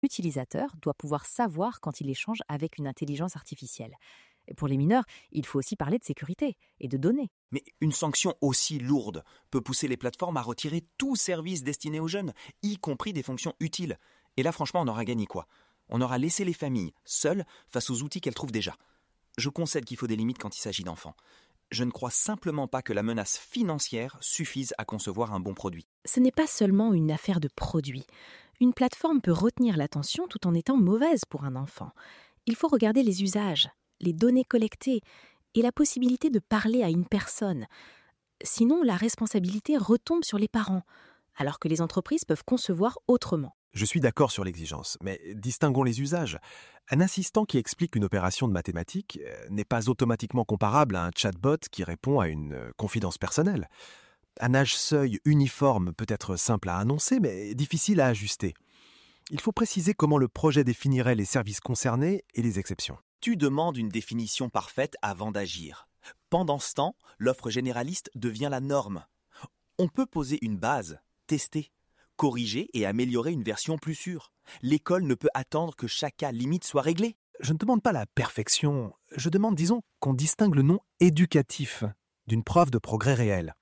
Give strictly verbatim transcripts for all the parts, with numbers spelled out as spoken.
L'utilisateur doit pouvoir savoir quand il échange avec une intelligence artificielle. Et pour les mineurs, il faut aussi parler de sécurité et de données. Mais une sanction aussi lourde peut pousser les plateformes à retirer tout service destiné aux jeunes, y compris des fonctions utiles. Et là, franchement, on aura gagné quoi ? On aura laissé les familles seules face aux outils qu'elles trouvent déjà. Je concède qu'il faut des limites quand il s'agit d'enfants. Je ne crois simplement pas que la menace financière suffise à concevoir un bon produit. Ce n'est pas seulement une affaire de produit. Une plateforme peut retenir l'attention tout en étant mauvaise pour un enfant. Il faut regarder les usages, les données collectées et la possibilité de parler à une personne. Sinon, la responsabilité retombe sur les parents, alors que les entreprises peuvent concevoir autrement. Je suis d'accord sur l'exigence, mais distinguons les usages. Un assistant qui explique une opération de mathématiques euh, n'est pas automatiquement comparable à un chatbot qui répond à une euh, confidence personnelle. Un âge seuil uniforme peut être simple à annoncer, mais difficile à ajuster. Il faut préciser comment le projet définirait les services concernés et les exceptions. Tu demandes une définition parfaite avant d'agir. Pendant ce temps, l'offre généraliste devient la norme. On peut poser une base, tester, corriger et améliorer une version plus sûre. L'école ne peut attendre que chaque cas limite soit réglé. Je ne demande pas la perfection, je demande, disons, qu'on distingue le nom éducatif d'une preuve de progrès réel.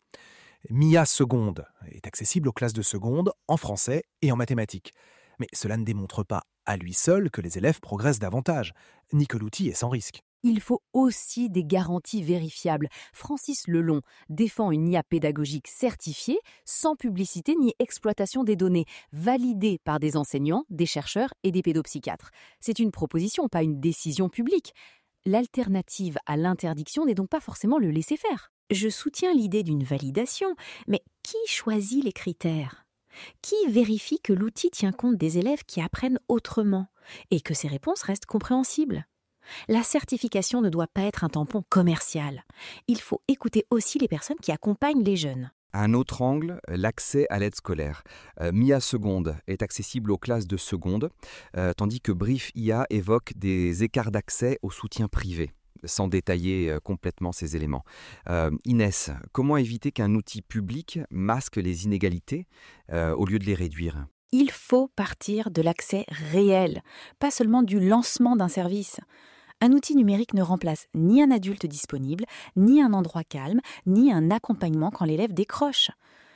Mia Seconde est accessible aux classes de seconde en français et en mathématiques. Mais cela ne démontre pas à lui seul que les élèves progressent davantage, ni que l'outil est sans risque. Il faut aussi des garanties vérifiables. Francis Lelon défend une I A pédagogique certifiée, sans publicité ni exploitation des données, validée par des enseignants, des chercheurs et des pédopsychiatres. C'est une proposition, pas une décision publique. L'alternative à l'interdiction n'est donc pas forcément le laisser-faire. Je soutiens l'idée d'une validation, mais qui choisit les critères ? Qui vérifie que l'outil tient compte des élèves qui apprennent autrement et que ces réponses restent compréhensibles ? La certification ne doit pas être un tampon commercial. Il faut écouter aussi les personnes qui accompagnent les jeunes. À un autre angle, l'accès à l'aide scolaire. Euh, Mia Seconde est accessible aux classes de seconde, euh, tandis que Brief I A évoque des écarts d'accès au soutien privé, sans détailler euh, complètement ces éléments. Euh, Inès, comment éviter qu'un outil public masque les inégalités euh, au lieu de les réduire ? Il faut partir de l'accès réel, pas seulement du lancement d'un service. Un outil numérique ne remplace ni un adulte disponible, ni un endroit calme, ni un accompagnement quand l'élève décroche.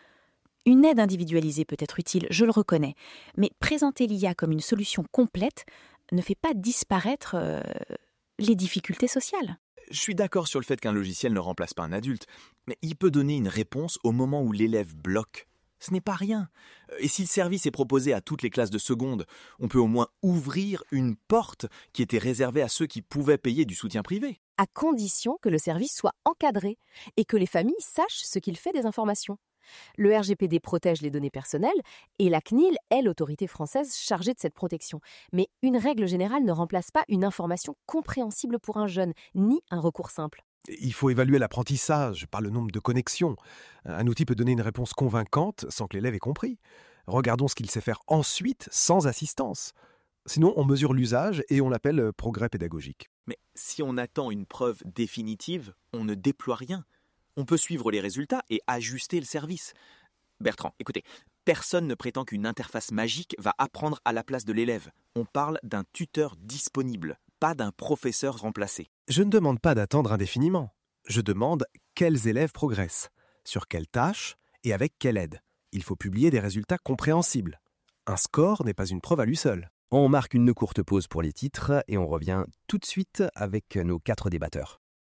Une aide individualisée peut être utile, je le reconnais, mais présenter l'I A comme une solution complète ne fait pas disparaître euh, les difficultés sociales. Je suis d'accord sur le fait qu'un logiciel ne remplace pas un adulte, mais il peut donner une réponse au moment où l'élève bloque. Ce n'est pas rien. Et si le service est proposé à toutes les classes de seconde, on peut au moins ouvrir une porte qui était réservée à ceux qui pouvaient payer du soutien privé. À condition que le service soit encadré et que les familles sachent ce qu'il fait des informations. Le R G P D protège les données personnelles et la C N I L est l'autorité française chargée de cette protection. Mais une règle générale ne remplace pas une information compréhensible pour un jeune, ni un recours simple. Il faut évaluer l'apprentissage par le nombre de connexions. Un outil peut donner une réponse convaincante sans que l'élève ait compris. Regardons ce qu'il sait faire ensuite sans assistance. Sinon, on mesure l'usage et on l'appelle progrès pédagogique. Mais si on attend une preuve définitive, on ne déploie rien. On peut suivre les résultats et ajuster le service. Bertrand, écoutez, personne ne prétend qu'une interface magique va apprendre à la place de l'élève. On parle d'un tuteur disponible, pas d'un professeur remplacé. Je ne demande pas d'attendre indéfiniment. Je demande quels élèves progressent, sur quelles tâches et avec quelle aide. Il faut publier des résultats compréhensibles. Un score n'est pas une preuve à lui seul. On marque une courte pause pour les titres et on revient tout de suite avec nos quatre débatteurs.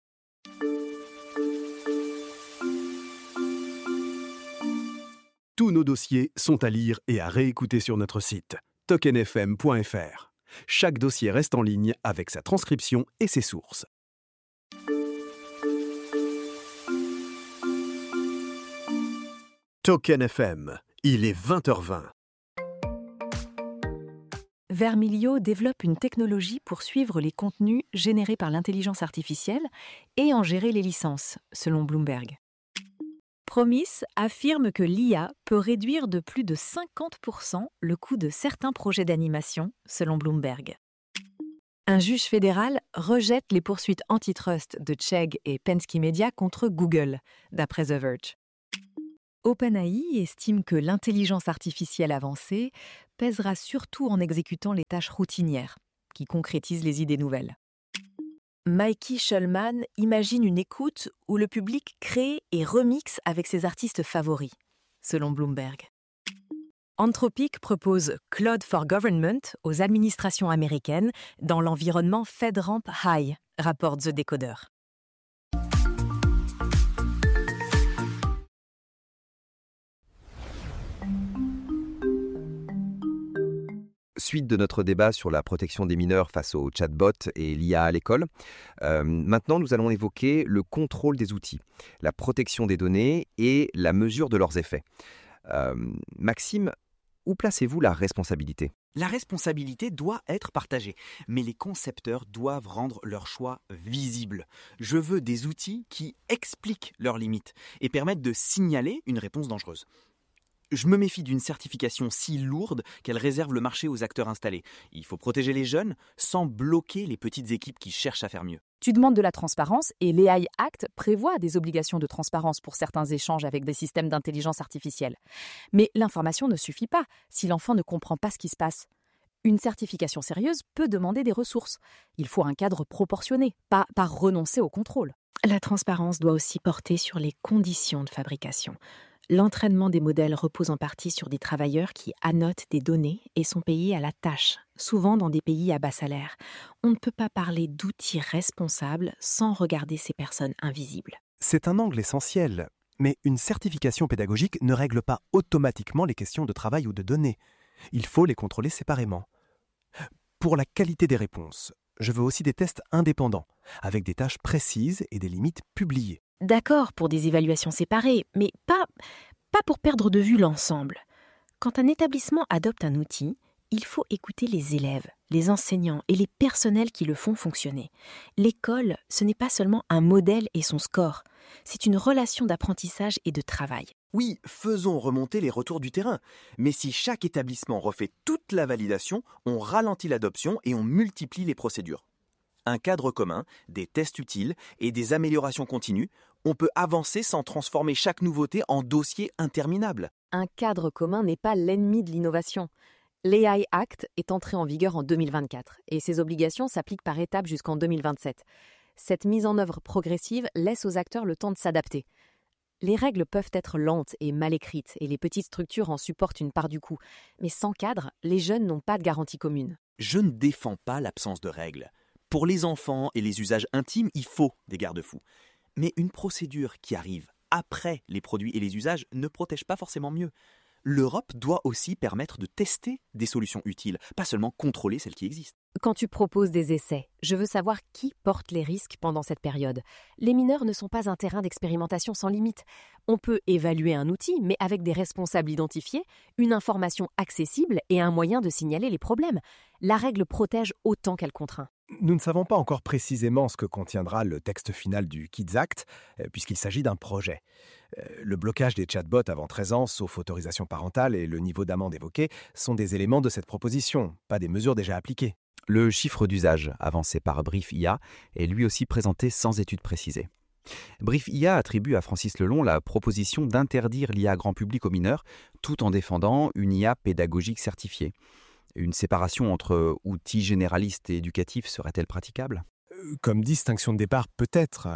Tous nos dossiers sont à lire et à réécouter sur notre site token f m point f r. Chaque dossier reste en ligne avec sa transcription et ses sources. Token F M, il est vingt heures vingt. Vermilio développe une technologie pour suivre les contenus générés par l'intelligence artificielle et en gérer les licences, selon Bloomberg. Promise affirme que l'I A peut réduire de plus de cinquante pour cent le coût de certains projets d'animation, selon Bloomberg. Un juge fédéral rejette les poursuites antitrust de Chegg et Penske Media contre Google, d'après The Verge. OpenAI estime que l'intelligence artificielle avancée pèsera surtout en exécutant les tâches routinières, qui concrétisent les idées nouvelles. Mikey Shulman imagine une écoute où le public crée et remixe avec ses artistes favoris, selon Bloomberg. Anthropic propose Claude for Government aux administrations américaines dans l'environnement FedRAMP High, rapporte The Decoder. Suite de notre débat sur la protection des mineurs face aux chatbots et l'I A à l'école. Euh, maintenant, nous allons évoquer le contrôle des outils, la protection des données et la mesure de leurs effets. Euh, Maxime, où placez-vous la responsabilité ? La responsabilité doit être partagée, mais les concepteurs doivent rendre leur choix visible. Je veux des outils qui expliquent leurs limites et permettent de signaler une réponse dangereuse. Je me méfie d'une certification si lourde qu'elle réserve le marché aux acteurs installés. Il faut protéger les jeunes sans bloquer les petites équipes qui cherchent à faire mieux. Tu demandes de la transparence et l'A I Act prévoit des obligations de transparence pour certains échanges avec des systèmes d'intelligence artificielle. Mais l'information ne suffit pas si l'enfant ne comprend pas ce qui se passe. Une certification sérieuse peut demander des ressources. Il faut un cadre proportionné, pas par renoncer au contrôle. La transparence doit aussi porter sur les conditions de fabrication. L'entraînement des modèles repose en partie sur des travailleurs qui annotent des données et sont payés à la tâche, souvent dans des pays à bas salaire. On ne peut pas parler d'outils responsables sans regarder ces personnes invisibles. C'est un angle essentiel, mais une certification pédagogique ne règle pas automatiquement les questions de travail ou de données. Il faut les contrôler séparément. Pour la qualité des réponses, je veux aussi des tests indépendants, avec des tâches précises et des limites publiées. D'accord pour des évaluations séparées, mais pas, pas pour perdre de vue l'ensemble. Quand un établissement adopte un outil, il faut écouter les élèves, les enseignants et les personnels qui le font fonctionner. L'école, ce n'est pas seulement un modèle et son score, c'est une relation d'apprentissage et de travail. Oui, faisons remonter les retours du terrain. Mais si chaque établissement refait toute la validation, on ralentit l'adoption et on multiplie les procédures. Un cadre commun, des tests utiles et des améliorations continues, on peut avancer sans transformer chaque nouveauté en dossier interminable. Un cadre commun n'est pas l'ennemi de l'innovation. L'A I Act est entré en vigueur en deux mille vingt-quatre et ses obligations s'appliquent par étapes jusqu'en deux mille vingt-sept. Cette mise en œuvre progressive laisse aux acteurs le temps de s'adapter. Les règles peuvent être lentes et mal écrites et les petites structures en supportent une part du coût. Mais sans cadre, les jeunes n'ont pas de garantie commune. Je ne défends pas l'absence de règles. Pour les enfants et les usages intimes, il faut des garde-fous. Mais une procédure qui arrive après les produits et les usages ne protège pas forcément mieux. L'Europe doit aussi permettre de tester des solutions utiles, pas seulement contrôler celles qui existent. Quand tu proposes des essais, je veux savoir qui porte les risques pendant cette période. Les mineurs ne sont pas un terrain d'expérimentation sans limite. On peut évaluer un outil, mais avec des responsables identifiés, une information accessible et un moyen de signaler les problèmes. La règle protège autant qu'elle contraint. Nous ne savons pas encore précisément ce que contiendra le texte final du Kids Act, puisqu'il s'agit d'un projet. Le blocage des chatbots avant treize ans, sauf autorisation parentale, et le niveau d'amende évoqué sont des éléments de cette proposition, pas des mesures déjà appliquées. Le chiffre d'usage, avancé par Brief I A, est lui aussi présenté sans étude précisée. Brief I A attribue à Francis Lelon la proposition d'interdire l'I A grand public aux mineurs, tout en défendant une I A pédagogique certifiée. Une séparation entre outils généralistes et éducatifs serait-elle praticable ? Comme distinction de départ, peut-être.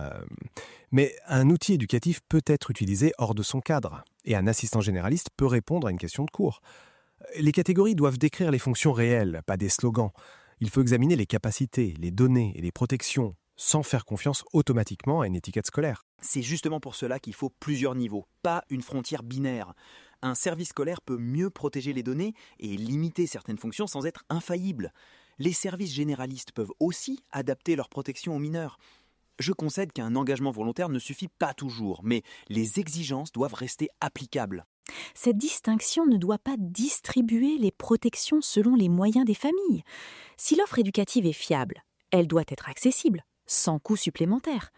Mais un outil éducatif peut être utilisé hors de son cadre, et un assistant généraliste peut répondre à une question de cours. Les catégories doivent décrire les fonctions réelles, pas des slogans. Il faut examiner les capacités, les données et les protections, sans faire confiance automatiquement à une étiquette scolaire. C'est justement pour cela qu'il faut plusieurs niveaux, pas une frontière binaire. Un service scolaire peut mieux protéger les données et limiter certaines fonctions sans être infaillible. Les services généralistes peuvent aussi adapter leur protection aux mineurs. Je concède qu'un engagement volontaire ne suffit pas toujours, mais les exigences doivent rester applicables. Cette distinction ne doit pas distribuer les protections selon les moyens des familles. Si l'offre éducative est fiable, elle doit être accessible, sans coût supplémentaire.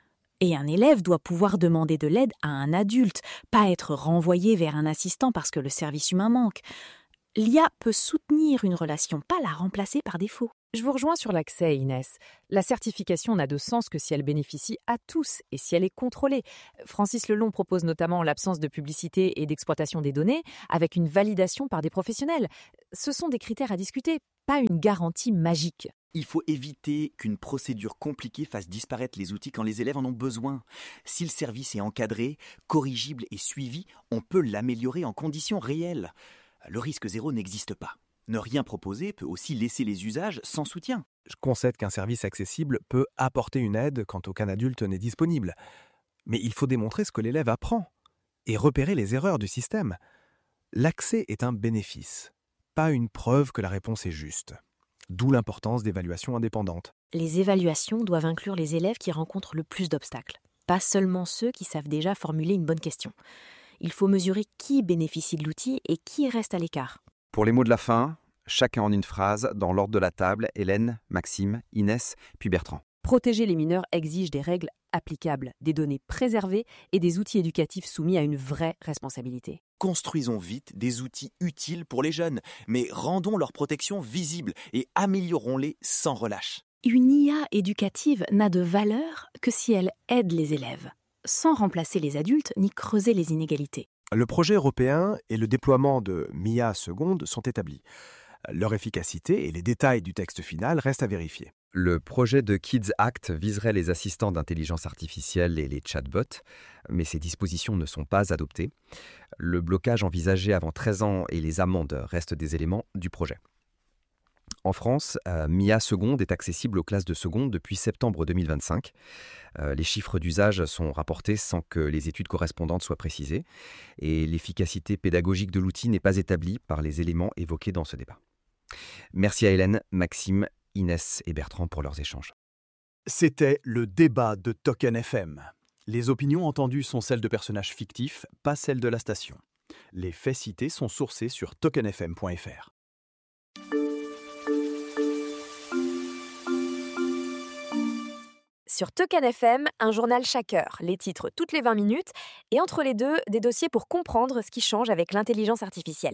Et un élève doit pouvoir demander de l'aide à un adulte, pas être renvoyé vers un assistant parce que le service humain manque. L'I A peut soutenir une relation, pas la remplacer par défaut. Je vous rejoins sur l'accès, Inès. La certification n'a de sens que si elle bénéficie à tous et si elle est contrôlée. Francis Lelong propose notamment l'absence de publicité et d'exploitation des données avec une validation par des professionnels. Ce sont des critères à discuter, pas une garantie magique. Il faut éviter qu'une procédure compliquée fasse disparaître les outils quand les élèves en ont besoin. Si le service est encadré, corrigible et suivi, on peut l'améliorer en conditions réelles. Le risque zéro n'existe pas. Ne rien proposer peut aussi laisser les usages sans soutien. Je concède qu'un service accessible peut apporter une aide quand aucun adulte n'est disponible. Mais il faut démontrer ce que l'élève apprend et repérer les erreurs du système. L'accès est un bénéfice, pas une preuve que la réponse est juste. D'où l'importance d'évaluations indépendantes. Les évaluations doivent inclure les élèves qui rencontrent le plus d'obstacles, pas seulement ceux qui savent déjà formuler une bonne question. Il faut mesurer qui bénéficie de l'outil et qui reste à l'écart. Pour les mots de la fin, chacun en une phrase, dans l'ordre de la table, Hélène, Maxime, Inès, puis Bertrand. Protéger les mineurs exige des règles applicables, des données préservées et des outils éducatifs soumis à une vraie responsabilité. Construisons vite des outils utiles pour les jeunes, mais rendons leur protection visible et améliorons-les sans relâche. Une I A éducative n'a de valeur que si elle aide les élèves, sans remplacer les adultes ni creuser les inégalités. Le projet européen et le déploiement de Mia Seconde sont établis. Leur efficacité et les détails du texte final restent à vérifier. Le projet de Kids Act viserait les assistants d'intelligence artificielle et les chatbots, mais ces dispositions ne sont pas adoptées. Le blocage envisagé avant treize ans et les amendes restent des éléments du projet. En France, euh, Mia Seconde est accessible aux classes de seconde depuis septembre deux mille vingt-cinq. Euh, les chiffres d'usage sont rapportés sans que les études correspondantes soient précisées et l'efficacité pédagogique de l'outil n'est pas établie par les éléments évoqués dans ce débat. Merci à Hélène, Maxime, Inès et Bertrand pour leurs échanges. C'était le débat de Token F M. Les opinions entendues sont celles de personnages fictifs, pas celles de la station. Les faits cités sont sourcés sur token f m point f r. Sur Token F M, un journal chaque heure, les titres toutes les vingt minutes, et entre les deux, des dossiers pour comprendre ce qui change avec l'intelligence artificielle.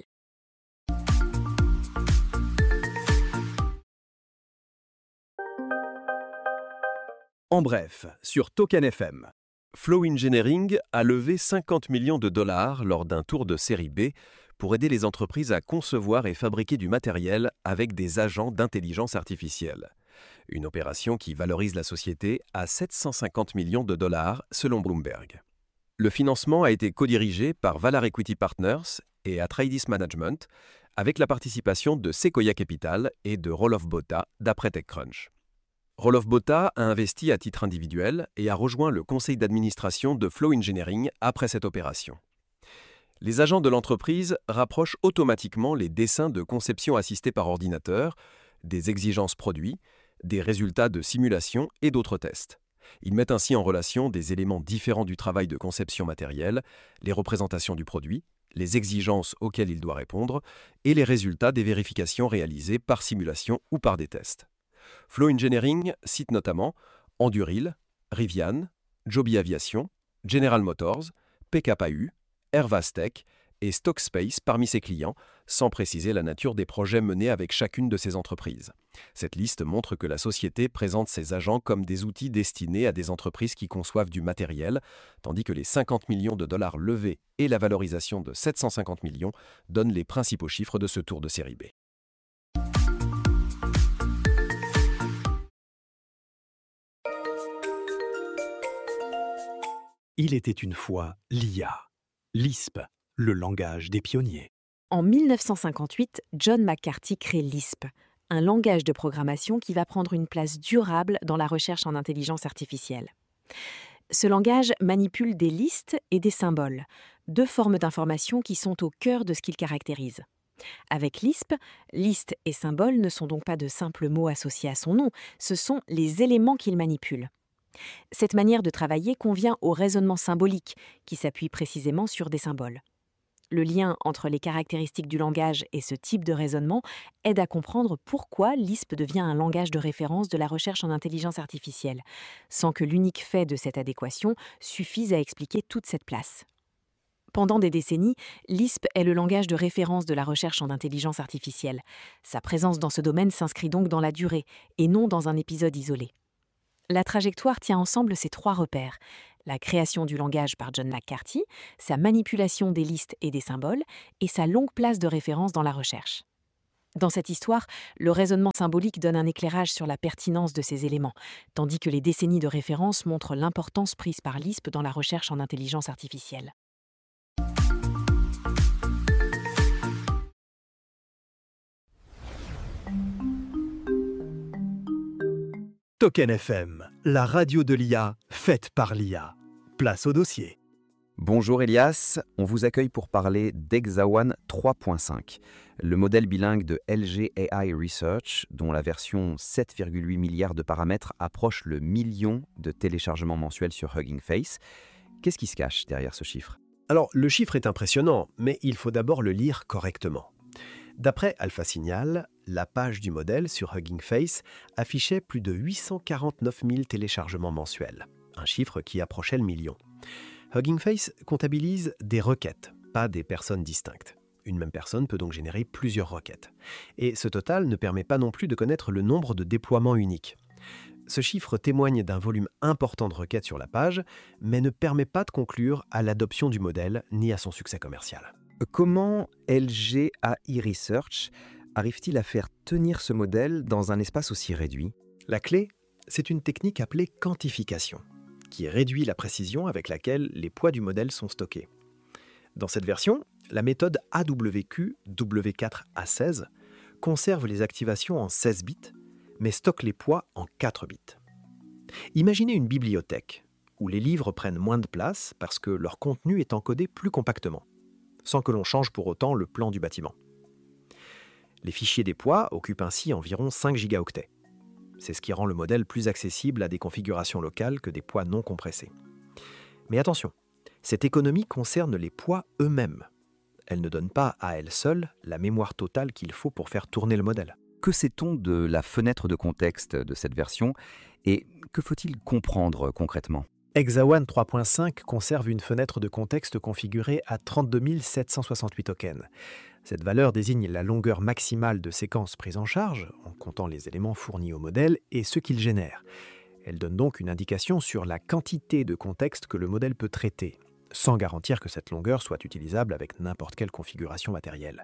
En bref, sur Token F M. Flow Engineering a levé cinquante millions de dollars lors d'un tour de série B pour aider les entreprises à concevoir et fabriquer du matériel avec des agents d'intelligence artificielle. Une opération qui valorise la société à sept cent cinquante millions de dollars selon Bloomberg. Le financement a été codirigé par Valar Equity Partners et Atreides Management avec la participation de Sequoia Capital et de Roelof Botha d'après TechCrunch. Roelof Botha a investi à titre individuel et a rejoint le conseil d'administration de Flow Engineering après cette opération. Les agents de l'entreprise rapprochent automatiquement les dessins de conception assistée par ordinateur, des exigences produits, des résultats de simulation et d'autres tests. Ils mettent ainsi en relation des éléments différents du travail de conception matérielle, les représentations du produit, les exigences auxquelles il doit répondre et les résultats des vérifications réalisées par simulation ou par des tests. Flow Engineering cite notamment Anduril, Rivian, Joby Aviation, General Motors, P K A U, Airvastech et Stockspace parmi ses clients, sans préciser la nature des projets menés avec chacune de ces entreprises. Cette liste montre que la société présente ses agents comme des outils destinés à des entreprises qui conçoivent du matériel, tandis que les cinquante millions de dollars levés et la valorisation de sept cent cinquante millions donnent les principaux chiffres de ce tour de série B. Il était une fois l'I A, l'I S P, le langage des pionniers. En mille neuf cent cinquante-huit, John McCarthy crée l'I S P, un langage de programmation qui va prendre une place durable dans la recherche en intelligence artificielle. Ce langage manipule des listes et des symboles, deux formes d'information qui sont au cœur de ce qu'il caractérise. Avec l'I S P, liste et symbole ne sont donc pas de simples mots associés à son nom, ce sont les éléments qu'il manipule. Cette manière de travailler convient au raisonnement symbolique, qui s'appuie précisément sur des symboles. Le lien entre les caractéristiques du langage et ce type de raisonnement aide à comprendre pourquoi l'I S P devient un langage de référence de la recherche en intelligence artificielle, sans que l'unique fait de cette adéquation suffise à expliquer toute cette place. Pendant des décennies, Lisp est le langage de référence de la recherche en intelligence artificielle. Sa présence dans ce domaine s'inscrit donc dans la durée, et non dans un épisode isolé. La trajectoire tient ensemble ces trois repères: la création du langage par John McCarthy, sa manipulation des listes et des symboles, et sa longue place de référence dans la recherche. Dans cette histoire, le raisonnement symbolique donne un éclairage sur la pertinence de ces éléments, tandis que les décennies de référence montrent l'importance prise par Lisp dans la recherche en intelligence artificielle. Token F M, la radio de l'I A, faite par l'I A. Place au dossier. Bonjour Elias, on vous accueille pour parler d'Exaone trois point cinq, le modèle bilingue de L G A I Research, dont la version sept virgule huit milliards de paramètres approche le million de téléchargements mensuels sur Hugging Face. Qu'est-ce qui se cache derrière ce chiffre ? Alors, le chiffre est impressionnant, mais il faut d'abord le lire correctement. D'après Alpha Signal, la page du modèle sur Hugging Face affichait plus de huit cent quarante-neuf mille téléchargements mensuels, un chiffre qui approchait le million. Hugging Face comptabilise des requêtes, pas des personnes distinctes. Une même personne peut donc générer plusieurs requêtes. Et ce total ne permet pas non plus de connaître le nombre de déploiements uniques. Ce chiffre témoigne d'un volume important de requêtes sur la page, mais ne permet pas de conclure à l'adoption du modèle ni à son succès commercial. Comment L G A I Research arrive-t-il à faire tenir ce modèle dans un espace aussi réduit ? La clé, c'est une technique appelée quantification, qui réduit la précision avec laquelle les poids du modèle sont stockés. Dans cette version, la méthode A W Q W quatre A seize conserve les activations en seize bits, mais stocke les poids en quatre bits. Imaginez une bibliothèque, où les livres prennent moins de place parce que leur contenu est encodé plus compactement, sans que l'on change pour autant le plan du bâtiment. Les fichiers des poids occupent ainsi environ cinq gigaoctets. C'est ce qui rend le modèle plus accessible à des configurations locales que des poids non compressés. Mais attention, cette économie concerne les poids eux-mêmes. Elle ne donne pas à elle seule la mémoire totale qu'il faut pour faire tourner le modèle. Que sait-on de la fenêtre de contexte de cette version et que faut-il comprendre concrètement ? Exaone trois point cinq conserve une fenêtre de contexte configurée à trente-deux mille sept cent soixante-huit tokens. Cette valeur désigne la longueur maximale de séquences prises en charge, en comptant les éléments fournis au modèle et ceux qu'il génère. Elle donne donc une indication sur la quantité de contexte que le modèle peut traiter, sans garantir que cette longueur soit utilisable avec n'importe quelle configuration matérielle.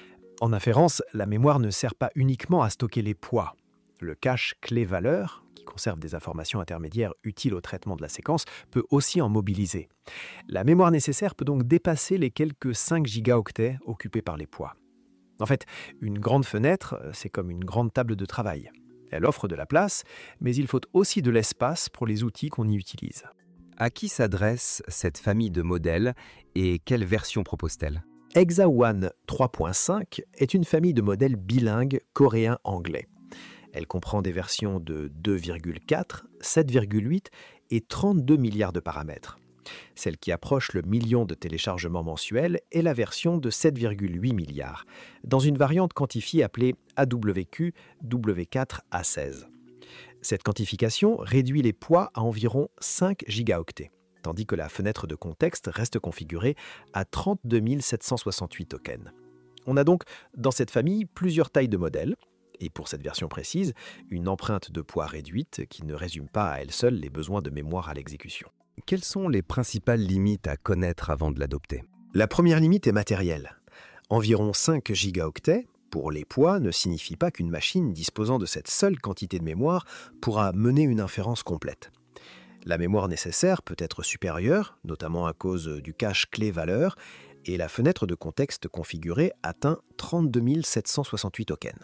En inférence, la mémoire ne sert pas uniquement à stocker les poids. Le cache clé-valeur, qui conserve des informations intermédiaires utiles au traitement de la séquence, peut aussi en mobiliser. La mémoire nécessaire peut donc dépasser les quelques cinq gigaoctets occupés par les poids. En fait, une grande fenêtre, c'est comme une grande table de travail. Elle offre de la place, mais il faut aussi de l'espace pour les outils qu'on y utilise. À qui s'adresse cette famille de modèles et quelle version propose-t-elle ? Exaone trois point cinq est une famille de modèles bilingues coréen-anglais. Elle comprend des versions de deux virgule quatre, sept virgule huit et trente-deux milliards de paramètres. Celle qui approche le million de téléchargements mensuels est la version de sept virgule huit milliards, dans une variante quantifiée appelée A W Q W quatre A seize. Cette quantification réduit les poids à environ cinq gigaoctets, tandis que la fenêtre de contexte reste configurée à trente-deux mille sept cent soixante-huit tokens. On a donc dans cette famille plusieurs tailles de modèles, et pour cette version précise, une empreinte de poids réduite qui ne résume pas à elle seule les besoins de mémoire à l'exécution. Quelles sont les principales limites à connaître avant de l'adopter ? La première limite est matérielle. Environ cinq gigaoctets, pour les poids, ne signifie pas qu'une machine disposant de cette seule quantité de mémoire pourra mener une inférence complète. La mémoire nécessaire peut être supérieure, notamment à cause du cache clé-valeur, et la fenêtre de contexte configurée atteint trente-deux mille sept cent soixante-huit tokens.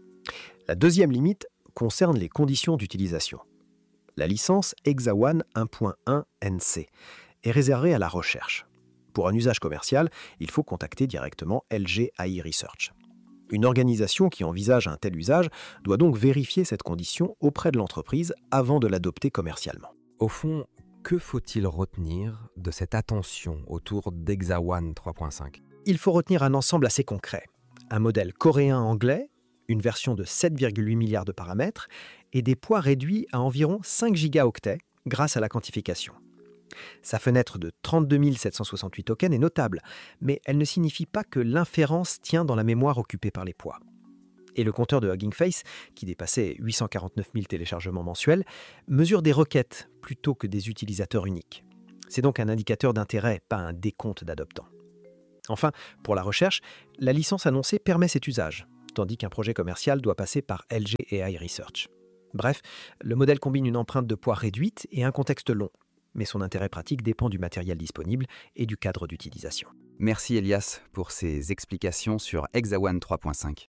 La deuxième limite concerne les conditions d'utilisation. La licence Exaone un point un N C est réservée à la recherche. Pour un usage commercial, il faut contacter directement L G A I Research. Une organisation qui envisage un tel usage doit donc vérifier cette condition auprès de l'entreprise avant de l'adopter commercialement. Au fond, que faut-il retenir de cette attention autour d'Exaone trois point cinq ? Il faut retenir un ensemble assez concret. Un modèle coréen-anglais, une version de sept virgule huit milliards de paramètres et des poids réduits à environ cinq gigaoctets grâce à la quantification. Sa fenêtre de trente-deux mille sept cent soixante-huit tokens est notable, mais elle ne signifie pas que l'inférence tient dans la mémoire occupée par les poids. Et le compteur de Hugging Face, qui dépassait huit cent quarante-neuf mille téléchargements mensuels, mesure des requêtes plutôt que des utilisateurs uniques. C'est donc un indicateur d'intérêt, pas un décompte d'adoptants. Enfin, pour la recherche, la licence annoncée permet cet usage, tandis qu'un projet commercial doit passer par L G A I Research. Bref, le modèle combine une empreinte de poids réduite et un contexte long, mais son intérêt pratique dépend du matériel disponible et du cadre d'utilisation. Merci Elias pour ces explications sur Hexaone trois point cinq.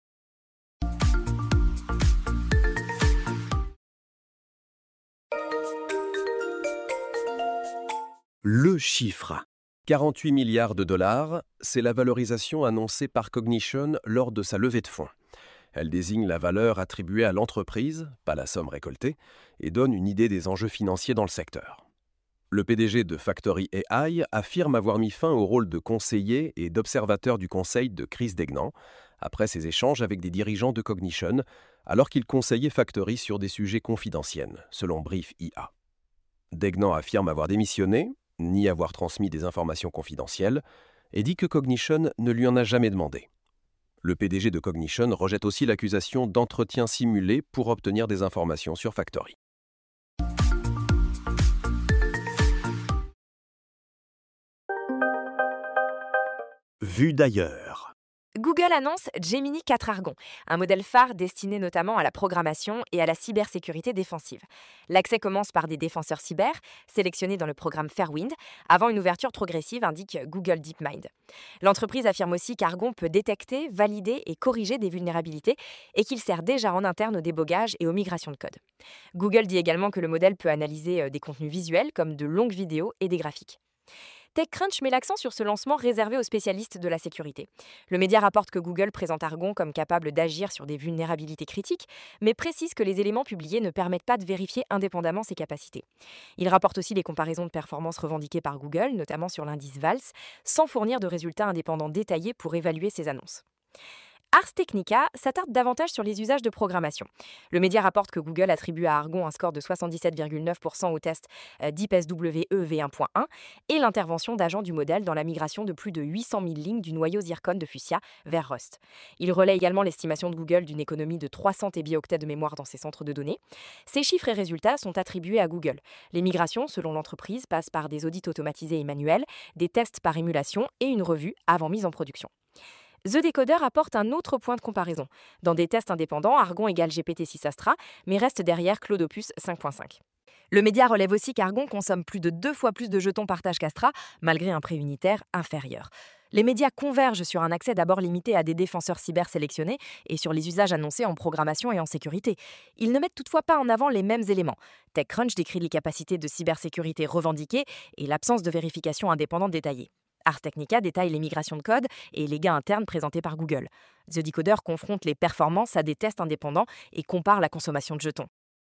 Le chiffre. quarante-huit milliards de dollars, c'est la valorisation annoncée par Cognition lors de sa levée de fonds. Elle désigne la valeur attribuée à l'entreprise, pas la somme récoltée, et donne une idée des enjeux financiers dans le secteur. Le P D G de Factory A I affirme avoir mis fin au rôle de conseiller et d'observateur du conseil de Chris Degnan, après ses échanges avec des dirigeants de Cognition, alors qu'il conseillait Factory sur des sujets confidentiels, selon Brief I A. Degnan affirme avoir démissionné, ni avoir transmis des informations confidentielles, et dit que Cognition ne lui en a jamais demandé. Le P D G de Cognition rejette aussi l'accusation d'entretien simulé pour obtenir des informations sur Factory. Vue d'ailleurs. Google annonce Gemini quatre Argon, un modèle phare destiné notamment à la programmation et à la cybersécurité défensive. L'accès commence par des défenseurs cyber, sélectionnés dans le programme Fairwind, avant une ouverture progressive, indique Google DeepMind. L'entreprise affirme aussi qu'Argon peut détecter, valider et corriger des vulnérabilités et qu'il sert déjà en interne au débogage et aux migrations de code. Google dit également que le modèle peut analyser des contenus visuels comme de longues vidéos et des graphiques. TechCrunch met l'accent sur ce lancement réservé aux spécialistes de la sécurité. Le média rapporte que Google présente Argon comme capable d'agir sur des vulnérabilités critiques, mais précise que les éléments publiés ne permettent pas de vérifier indépendamment ses capacités. Il rapporte aussi les comparaisons de performance revendiquées par Google, notamment sur l'indice V A L S, sans fournir de résultats indépendants détaillés pour évaluer ses annonces. Ars Technica s'attarde davantage sur les usages de programmation. Le média rapporte que Google attribue à Argon un score de soixante-dix-sept virgule neuf pour cent au test Deep S W E V un point un et l'intervention d'agents du modèle dans la migration de plus de huit cent mille lignes du noyau Zircon de Fuchsia vers Rust. Il relaie également l'estimation de Google d'une économie de trois cents téraoctets de mémoire dans ses centres de données. Ces chiffres et résultats sont attribués à Google. Les migrations, selon l'entreprise, passent par des audits automatisés et manuels, des tests par émulation et une revue avant mise en production. The Decoder apporte un autre point de comparaison. Dans des tests indépendants, Argon égale G P T six Astra, mais reste derrière Claude Opus cinq point cinq. Le média relève aussi qu'Argon consomme plus de deux fois plus de jetons partage qu'Astra, malgré un prix unitaire inférieur. Les médias convergent sur un accès d'abord limité à des défenseurs cyber sélectionnés et sur les usages annoncés en programmation et en sécurité. Ils ne mettent toutefois pas en avant les mêmes éléments. TechCrunch décrit les capacités de cybersécurité revendiquées et l'absence de vérification indépendante détaillée. Ars Technica détaille les migrations de code et les gains internes présentés par Google. The Decoder confronte les performances à des tests indépendants et compare la consommation de jetons.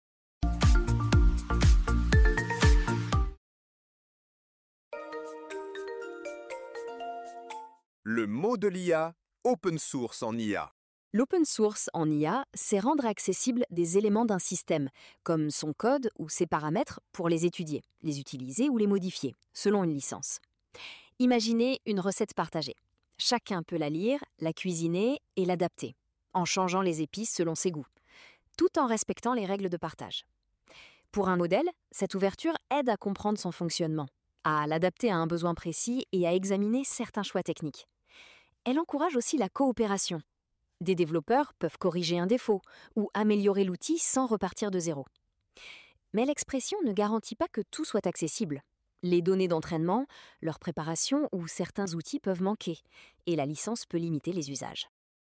Le mot de l'I A, open source en I A. L'open source en I A, c'est rendre accessibles des éléments d'un système, comme son code ou ses paramètres, pour les étudier, les utiliser ou les modifier, selon une licence. Imaginez une recette partagée. Chacun peut la lire, la cuisiner et l'adapter, en changeant les épices selon ses goûts, tout en respectant les règles de partage. Pour un modèle, cette ouverture aide à comprendre son fonctionnement, à l'adapter à un besoin précis et à examiner certains choix techniques. Elle encourage aussi la coopération. Des développeurs peuvent corriger un défaut ou améliorer l'outil sans repartir de zéro. Mais l'expression ne garantit pas que tout soit accessible. Les données d'entraînement, leur préparation ou certains outils peuvent manquer, et la licence peut limiter les usages.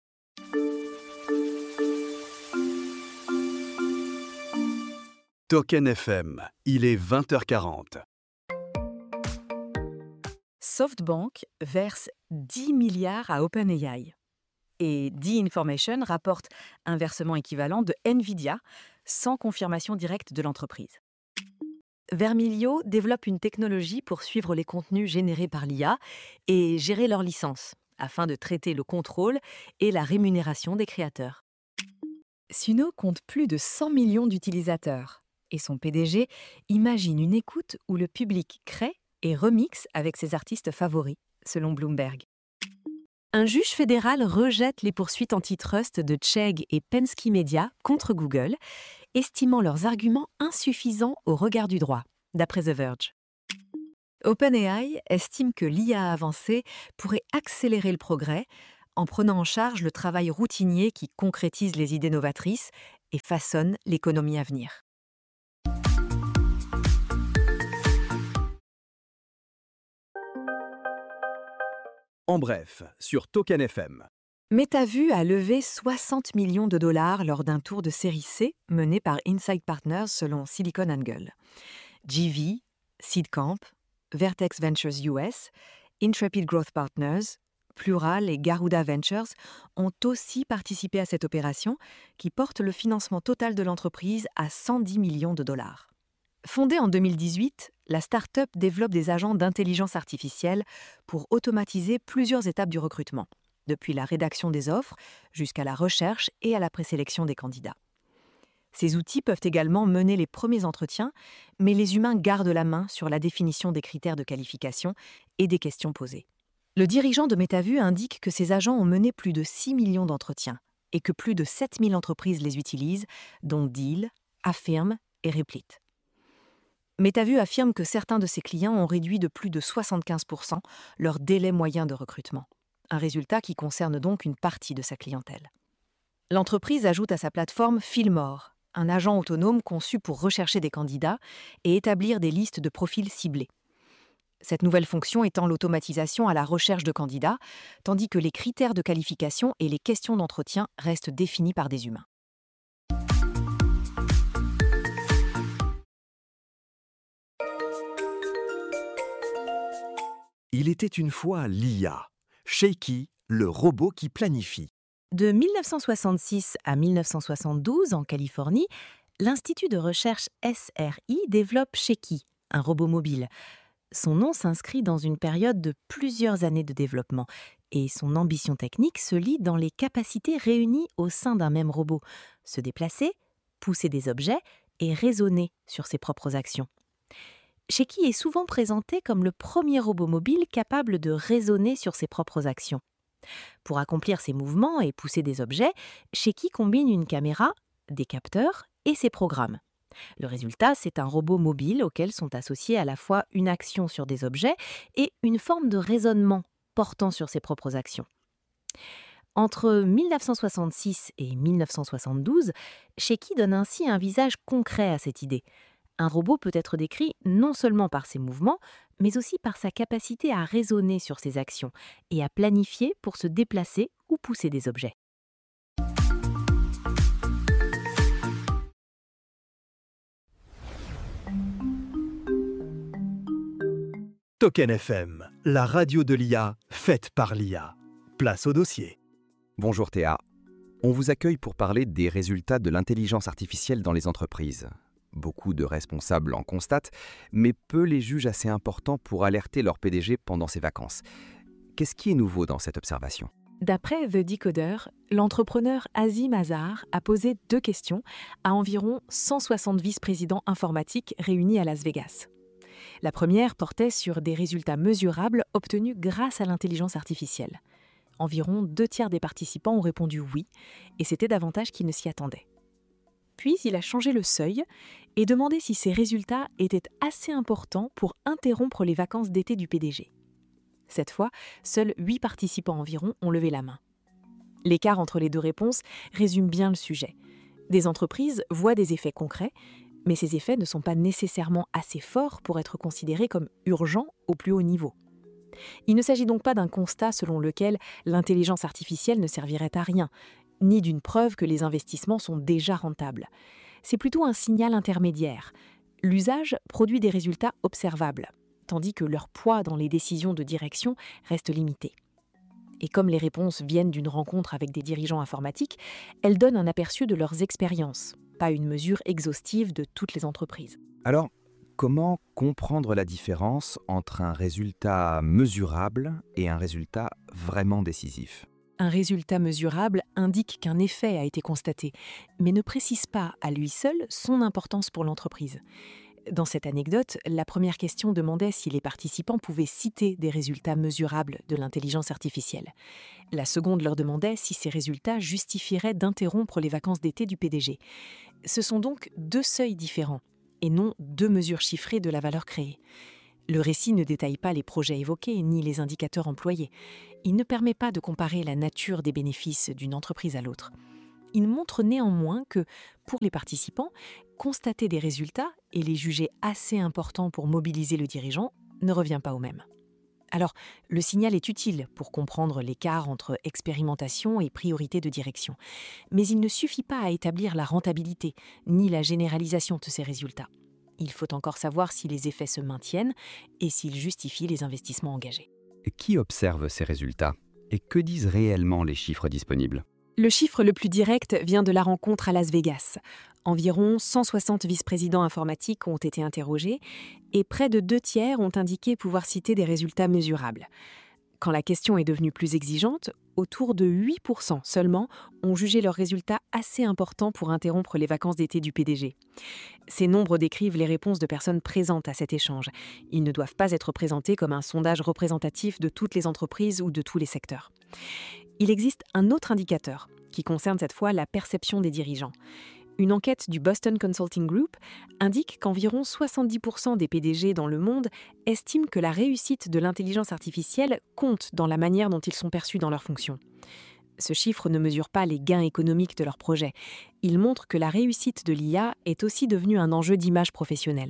Token F M, il est vingt heures quarante. SoftBank verse dix milliards à OpenAI. Et D-Information rapporte un versement équivalent de Nvidia, sans confirmation directe de l'entreprise. Vermilio développe une technologie pour suivre les contenus générés par l'I A et gérer leurs licences, afin de traiter le contrôle et la rémunération des créateurs. Suno compte plus de cent millions d'utilisateurs. Et son P D G imagine une écoute où le public crée et remixe avec ses artistes favoris, selon Bloomberg. Un juge fédéral rejette les poursuites antitrust de Chegg et Penske Media contre Google, estimant leurs arguments insuffisants au regard du droit, d'après The Verge. OpenAI estime que l'I A avancée pourrait accélérer le progrès en prenant en charge le travail routinier qui concrétise les idées novatrices et façonne l'économie à venir. En bref, sur Token F M. MetaVu a levé soixante millions de dollars lors d'un tour de série C mené par Insight Partners selon Silicon Angle. G V, Seedcamp, Vertex Ventures U S, Intrepid Growth Partners, Plural et Garuda Ventures ont aussi participé à cette opération qui porte le financement total de l'entreprise à cent dix millions de dollars. Fondée en deux mille dix-huit, la start-up développe des agents d'intelligence artificielle pour automatiser plusieurs étapes du recrutement, depuis la rédaction des offres jusqu'à la recherche et à la présélection des candidats. Ces outils peuvent également mener les premiers entretiens, mais les humains gardent la main sur la définition des critères de qualification et des questions posées. Le dirigeant de MetaVu indique que ces agents ont mené plus de six millions d'entretiens et que plus de sept mille entreprises les utilisent, dont Deal, Affirm et Replit. MetaVu affirme que certains de ses clients ont réduit de plus de soixante-quinze pour cent leur délai moyen de recrutement, un résultat qui concerne donc une partie de sa clientèle. L'entreprise ajoute à sa plateforme Fillmore, un agent autonome conçu pour rechercher des candidats et établir des listes de profils ciblés. Cette nouvelle fonction étend l'automatisation à la recherche de candidats, tandis que les critères de qualification et les questions d'entretien restent définis par des humains. Il était une fois l'I A, Shaky, le robot qui planifie. De mille neuf cent soixante-six à mille neuf cent soixante-douze, en Californie, l'Institut de recherche S R I développe Shaky, un robot mobile. Son nom s'inscrit dans une période de plusieurs années de développement et son ambition technique se lie dans les capacités réunies au sein d'un même robot, se déplacer, pousser des objets et raisonner sur ses propres actions. Shaky est souvent présenté comme le premier robot mobile capable de raisonner sur ses propres actions. Pour accomplir ses mouvements et pousser des objets, Shaky combine une caméra, des capteurs et ses programmes. Le résultat, c'est un robot mobile auquel sont associés à la fois une action sur des objets et une forme de raisonnement portant sur ses propres actions. Entre mille neuf cent soixante-six et mille neuf cent soixante-douze, Shaky donne ainsi un visage concret à cette idée. Un robot peut être décrit non seulement par ses mouvements, mais aussi par sa capacité à raisonner sur ses actions et à planifier pour se déplacer ou pousser des objets. Token F M, la radio de l'I A, faite par l'I A. Place au dossier. Bonjour Théa. On vous accueille pour parler des résultats de l'intelligence artificielle dans les entreprises. Beaucoup de responsables en constatent, mais peu les jugent assez importants pour alerter leur P D G pendant ses vacances. Qu'est-ce qui est nouveau dans cette observation ? D'après The Decoder, l'entrepreneur Azim Azhar a posé deux questions à environ cent soixante vice-présidents informatiques réunis à Las Vegas. La première portait sur des résultats mesurables obtenus grâce à l'intelligence artificielle. Environ deux tiers des participants ont répondu oui, et c'était davantage qu'ils ne s'y attendaient. Puis il a changé le seuil et demandé si ces résultats étaient assez importants pour interrompre les vacances d'été du P D G. Cette fois, seuls huit participants environ ont levé la main. L'écart entre les deux réponses résume bien le sujet. Des entreprises voient des effets concrets, mais ces effets ne sont pas nécessairement assez forts pour être considérés comme urgents au plus haut niveau. Il ne s'agit donc pas d'un constat selon lequel l'intelligence artificielle ne servirait à rien, ni d'une preuve que les investissements sont déjà rentables. C'est plutôt un signal intermédiaire. L'usage produit des résultats observables, tandis que leur poids dans les décisions de direction reste limité. Et comme les réponses viennent d'une rencontre avec des dirigeants informatiques, elles donnent un aperçu de leurs expériences, pas une mesure exhaustive de toutes les entreprises. Alors, comment comprendre la différence entre un résultat mesurable et un résultat vraiment décisif ? Un résultat mesurable indique qu'un effet a été constaté, mais ne précise pas à lui seul son importance pour l'entreprise. Dans cette anecdote, la première question demandait si les participants pouvaient citer des résultats mesurables de l'intelligence artificielle. La seconde leur demandait si ces résultats justifieraient d'interrompre les vacances d'été du P D G. Ce sont donc deux seuils différents, et non deux mesures chiffrées de la valeur créée. Le récit ne détaille pas les projets évoqués ni les indicateurs employés. Il ne permet pas de comparer la nature des bénéfices d'une entreprise à l'autre. Il montre néanmoins que, pour les participants, constater des résultats et les juger assez importants pour mobiliser le dirigeant ne revient pas au même. Alors, le signal est utile pour comprendre l'écart entre expérimentation et priorité de direction. Mais il ne suffit pas à établir la rentabilité, ni la généralisation de ces résultats. Il faut encore savoir si les effets se maintiennent et s'ils justifient les investissements engagés. Qui observe ces résultats? Et que disent réellement les chiffres disponibles? Le chiffre le plus direct vient de la rencontre à Las Vegas. Environ cent soixante vice-présidents informatiques ont été interrogés et près de deux tiers ont indiqué pouvoir citer des résultats mesurables. Quand la question est devenue plus exigeante, autour de huit pour cent seulement ont jugé leurs résultats assez importants pour interrompre les vacances d'été du P D G. Ces nombres décrivent les réponses de personnes présentes à cet échange. Ils ne doivent pas être présentés comme un sondage représentatif de toutes les entreprises ou de tous les secteurs. Il existe un autre indicateur qui concerne cette fois la perception des dirigeants. Une enquête du Boston Consulting Group indique qu'environ soixante-dix pour cent des P D G dans le monde estiment que la réussite de l'intelligence artificielle compte dans la manière dont ils sont perçus dans leurs fonctions. Ce chiffre ne mesure pas les gains économiques de leur projet. Il montre que la réussite de l'I A est aussi devenue un enjeu d'image professionnelle.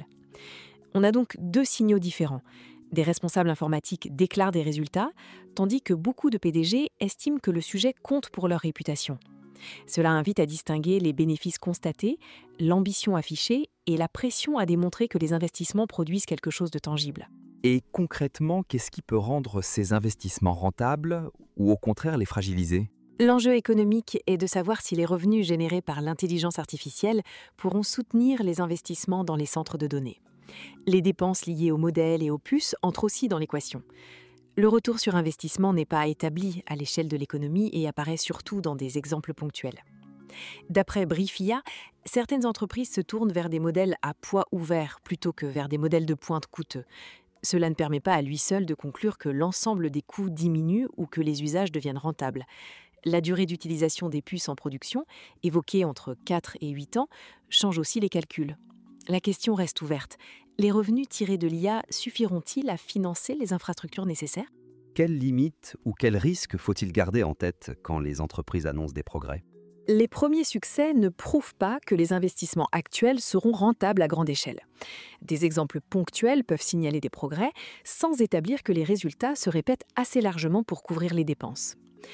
On a donc deux signaux différents. Des responsables informatiques déclarent des résultats, tandis que beaucoup de P D G estiment que le sujet compte pour leur réputation. Cela invite à distinguer les bénéfices constatés, l'ambition affichée et la pression à démontrer que les investissements produisent quelque chose de tangible. Et concrètement, qu'est-ce qui peut rendre ces investissements rentables ou au contraire les fragiliser? L'enjeu économique est de savoir si les revenus générés par l'intelligence artificielle pourront soutenir les investissements dans les centres de données. Les dépenses liées aux modèles et aux puces entrent aussi dans l'équation. Le retour sur investissement n'est pas établi à l'échelle de l'économie et apparaît surtout dans des exemples ponctuels. D'après Brief I A, certaines entreprises se tournent vers des modèles à poids ouvert plutôt que vers des modèles de pointe coûteux. Cela ne permet pas à lui seul de conclure que l'ensemble des coûts diminue ou que les usages deviennent rentables. La durée d'utilisation des puces en production, évoquée entre quatre et huit ans, change aussi les calculs. La question reste ouverte. Les revenus tirés de l'I A suffiront-ils à financer les infrastructures nécessaires? Quelles limites ou quels risques faut-il garder en tête quand les entreprises annoncent des progrès? Les premiers succès ne prouvent pas que les investissements actuels seront rentables à grande échelle. Des exemples ponctuels peuvent signaler des progrès sans établir que les résultats se répètent assez largement pour couvrir les dépenses.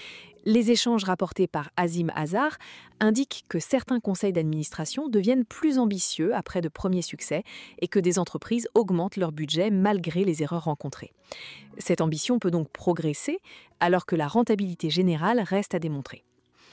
Les échanges rapportés par Azim Azhar indiquent que certains conseils d'administration deviennent plus ambitieux après de premiers succès et que des entreprises augmentent leur budget malgré les erreurs rencontrées. Cette ambition peut donc progresser alors que la rentabilité générale reste à démontrer.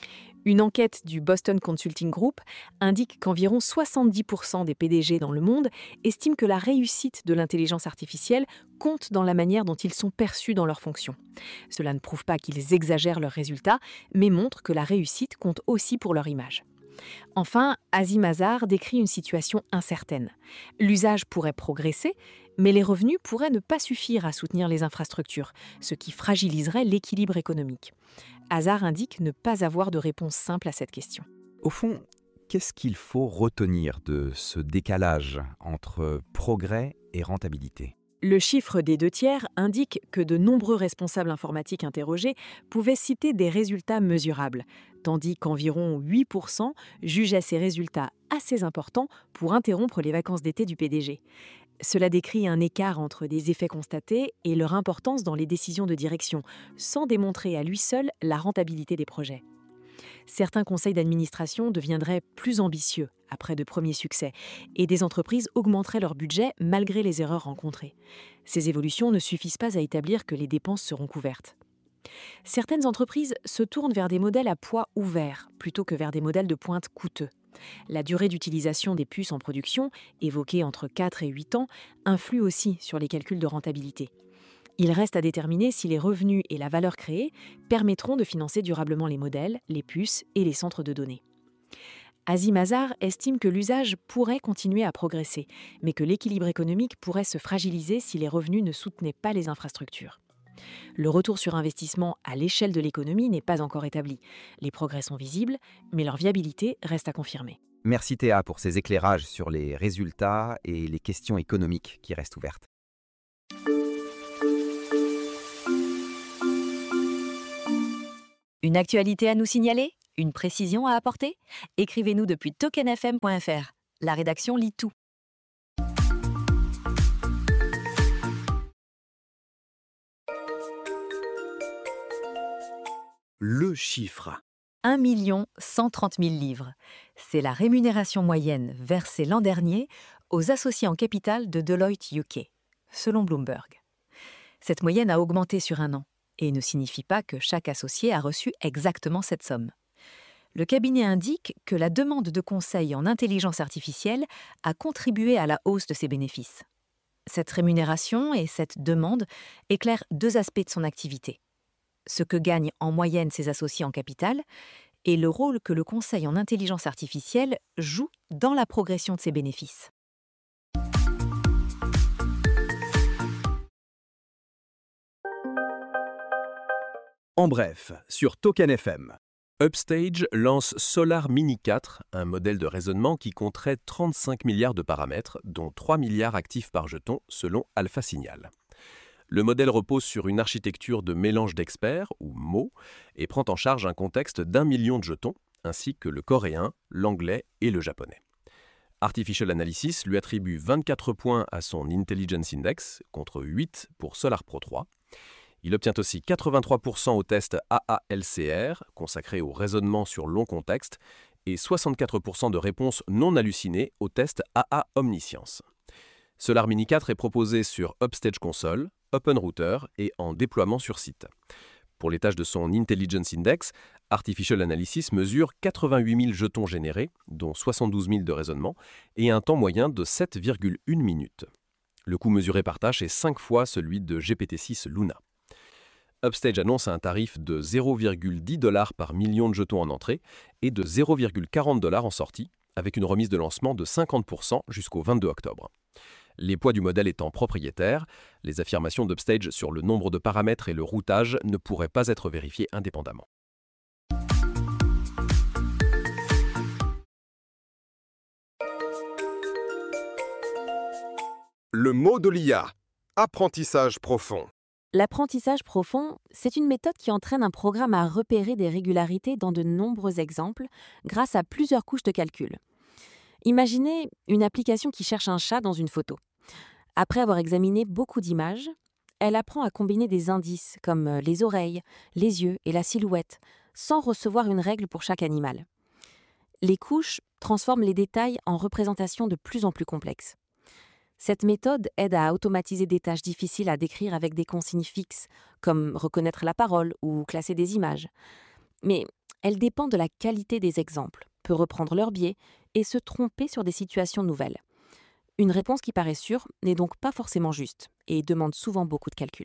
Une enquête du Boston Consulting Group indique qu'environ soixante-dix pour cent des P D G dans le monde estiment que la réussite de l'intelligence artificielle compte dans la manière dont ils sont perçus dans leurs fonctions. Cela ne prouve pas qu'ils exagèrent leurs résultats, mais montre que la réussite compte aussi pour leur image. Enfin, Azim Azhar décrit une situation incertaine. L'usage pourrait progresser, mais les revenus pourraient ne pas suffire à soutenir les infrastructures, ce qui fragiliserait l'équilibre économique. Azhar indique ne pas avoir de réponse simple à cette question. Au fond, qu'est-ce qu'il faut retenir de ce décalage entre progrès et rentabilité? Le chiffre des deux tiers indique que de nombreux responsables informatiques interrogés pouvaient citer des résultats mesurables, tandis qu'environ huit pour cent jugeaient ces résultats assez importants pour interrompre les vacances d'été du P D G. Cela décrit un écart entre des effets constatés et leur importance dans les décisions de direction, sans démontrer à lui seul la rentabilité des projets. Certains conseils d'administration deviendraient plus ambitieux après de premiers succès et des entreprises augmenteraient leur budget malgré les erreurs rencontrées. Ces évolutions ne suffisent pas à établir que les dépenses seront couvertes. Certaines entreprises se tournent vers des modèles à poids ouvert plutôt que vers des modèles de pointe coûteux. La durée d'utilisation des puces en production, évoquée entre quatre et huit ans, influe aussi sur les calculs de rentabilité. Il reste à déterminer si les revenus et la valeur créée permettront de financer durablement les modèles, les puces et les centres de données. Azim Azhar estime que l'usage pourrait continuer à progresser, mais que l'équilibre économique pourrait se fragiliser si les revenus ne soutenaient pas les infrastructures. Le retour sur investissement à l'échelle de l'économie n'est pas encore établi. Les progrès sont visibles, mais leur viabilité reste à confirmer. Merci Théa pour ces éclairages sur les résultats et les questions économiques qui restent ouvertes. Une actualité à nous signaler? Une précision à apporter? Écrivez-nous depuis token f m point f r. La rédaction lit tout. Le chiffre. un million cent trente mille livres. C'est la rémunération moyenne versée l'an dernier aux associés en capital de Deloitte U K, selon Bloomberg. Cette moyenne a augmenté sur un an et ne signifie pas que chaque associé a reçu exactement cette somme. Le cabinet indique que la demande de conseil en intelligence artificielle a contribué à la hausse de ses bénéfices. Cette rémunération et cette demande éclairent deux aspects de son activité. Ce que gagnent en moyenne ses associés en capital et le rôle que le conseil en intelligence artificielle joue dans la progression de ses bénéfices. En bref, sur Token F M. Upstage lance Solar Mini quatre, un modèle de raisonnement qui compterait trente-cinq milliards de paramètres, dont trois milliards actifs par jeton, selon Alpha Signal. Le modèle repose sur une architecture de mélange d'experts, ou M O, et prend en charge un contexte d'un million de jetons, ainsi que le coréen, l'anglais et le japonais. Artificial Analysis lui attribue vingt-quatre points à son Intelligence Index, contre huit pour Solar Pro trois. Il obtient aussi quatre-vingt-trois pour cent au test A A L C R, consacré au raisonnement sur long contexte, et soixante-quatre pour cent de réponses non hallucinées au test A A Omniscience. Solar Mini quatre est proposé sur Upstage Console, OpenRouter et en déploiement sur site. Pour les tâches de son Intelligence Index, Artificial Analysis mesure quatre-vingt-huit mille jetons générés, dont soixante-douze mille de raisonnement, et un temps moyen de sept virgule une minutes. Le coût mesuré par tâche est cinq fois celui de G P T six Luna. Upstage annonce un tarif de zéro virgule dix dollars par million de jetons en entrée et de zéro virgule quarante dollars en sortie, avec une remise de lancement de cinquante pour cent jusqu'au vingt-deux octobre. Les poids du modèle étant propriétaires, les affirmations d'Upstage sur le nombre de paramètres et le routage ne pourraient pas être vérifiées indépendamment. Le mot de l'I A. Apprentissage profond. L'apprentissage profond, c'est une méthode qui entraîne un programme à repérer des régularités dans de nombreux exemples grâce à plusieurs couches de calcul. Imaginez une application qui cherche un chat dans une photo. Après avoir examiné beaucoup d'images, elle apprend à combiner des indices comme les oreilles, les yeux et la silhouette, sans recevoir une règle pour chaque animal. Les couches transforment les détails en représentations de plus en plus complexes. Cette méthode aide à automatiser des tâches difficiles à décrire avec des consignes fixes, comme reconnaître la parole ou classer des images. Mais elle dépend de la qualité des exemples, peut reprendre leur biais et se tromper sur des situations nouvelles. Une réponse qui paraît sûre n'est donc pas forcément juste et demande souvent beaucoup de calcul.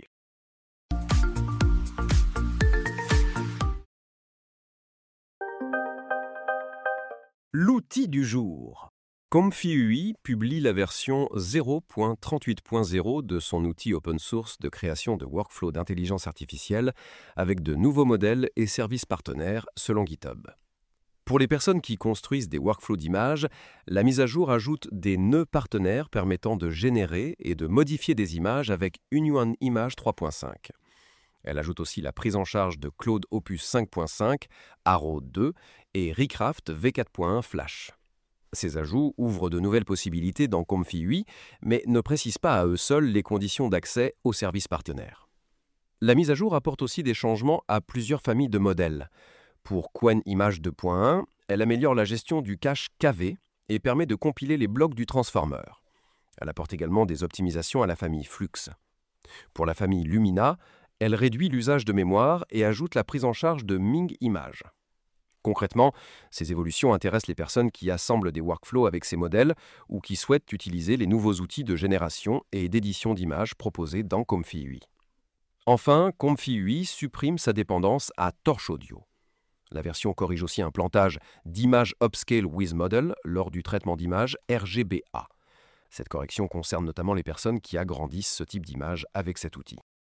L'outil du jour. ComfyUI publie la version zéro point trente-huit point zéro de son outil open source de création de workflows d'intelligence artificielle avec de nouveaux modèles et services partenaires selon GitHub. Pour les personnes qui construisent des workflows d'images, la mise à jour ajoute des nœuds partenaires permettant de générer et de modifier des images avec Hunyuan Image trois point cinq. Elle ajoute aussi la prise en charge de Claude Opus cinq point cinq, Arrow deux et Recraft V quatre point un Flash. Ces ajouts ouvrent de nouvelles possibilités dans ComfyUI, mais ne précisent pas à eux seuls les conditions d'accès aux services partenaires. La mise à jour apporte aussi des changements à plusieurs familles de modèles. Pour Qwen Image deux point un, elle améliore la gestion du cache K V et permet de compiler les blocs du transformer. Elle apporte également des optimisations à la famille Flux. Pour la famille Lumina, elle réduit l'usage de mémoire et ajoute la prise en charge de Ming Image. Concrètement, ces évolutions intéressent les personnes qui assemblent des workflows avec ces modèles ou qui souhaitent utiliser les nouveaux outils de génération et d'édition d'images proposés dans ComfyUI. Enfin, Comfy U I supprime sa dépendance à Torch Audio. La version corrige aussi un plantage d'Image Upscale with Model lors du traitement d'image R G B A. Cette correction concerne notamment les personnes qui agrandissent ce type d'image avec cet outil.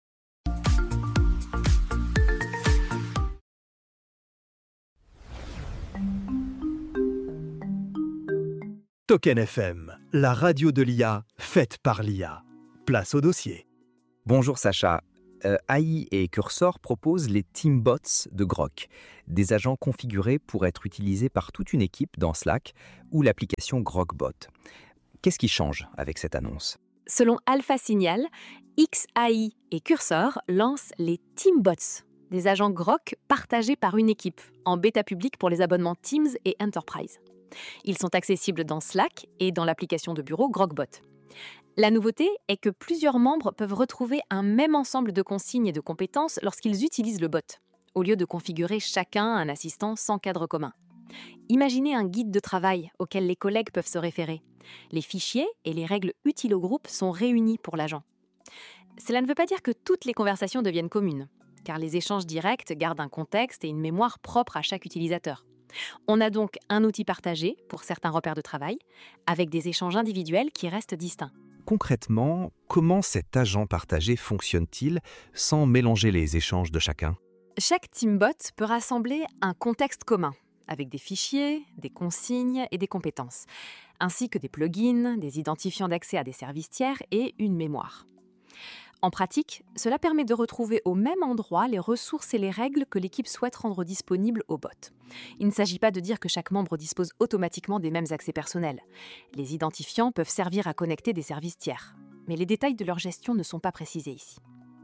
Token F M, la radio de l'I A, faite par l'I A. Place au dossier. Bonjour Sacha. Euh, A I et Cursor proposent les Teambots de Grok, des agents configurés pour être utilisés par toute une équipe dans Slack ou l'application Grokbot. Qu'est-ce qui change avec cette annonce ? Selon Alpha Signal, X A I et Cursor lancent les Teambots, des agents Grok partagés par une équipe, en bêta publique pour les abonnements Teams et Enterprise. Ils sont accessibles dans Slack et dans l'application de bureau Grokbot. La nouveauté est que plusieurs membres peuvent retrouver un même ensemble de consignes et de compétences lorsqu'ils utilisent le bot, au lieu de configurer chacun un assistant sans cadre commun. Imaginez un guide de travail auquel les collègues peuvent se référer. Les fichiers et les règles utiles au groupe sont réunis pour l'agent. Cela ne veut pas dire que toutes les conversations deviennent communes, car les échanges directs gardent un contexte et une mémoire propre à chaque utilisateur. On a donc un outil partagé pour certains repères de travail, avec des échanges individuels qui restent distincts. Concrètement, comment cet agent partagé fonctionne-t-il sans mélanger les échanges de chacun ? Chaque Teambot peut rassembler un contexte commun, avec des fichiers, des consignes et des compétences, ainsi que des plugins, des identifiants d'accès à des services tiers et une mémoire. En pratique, cela permet de retrouver au même endroit les ressources et les règles que l'équipe souhaite rendre disponibles au bot. Il ne s'agit pas de dire que chaque membre dispose automatiquement des mêmes accès personnels. Les identifiants peuvent servir à connecter des services tiers, mais les détails de leur gestion ne sont pas précisés ici.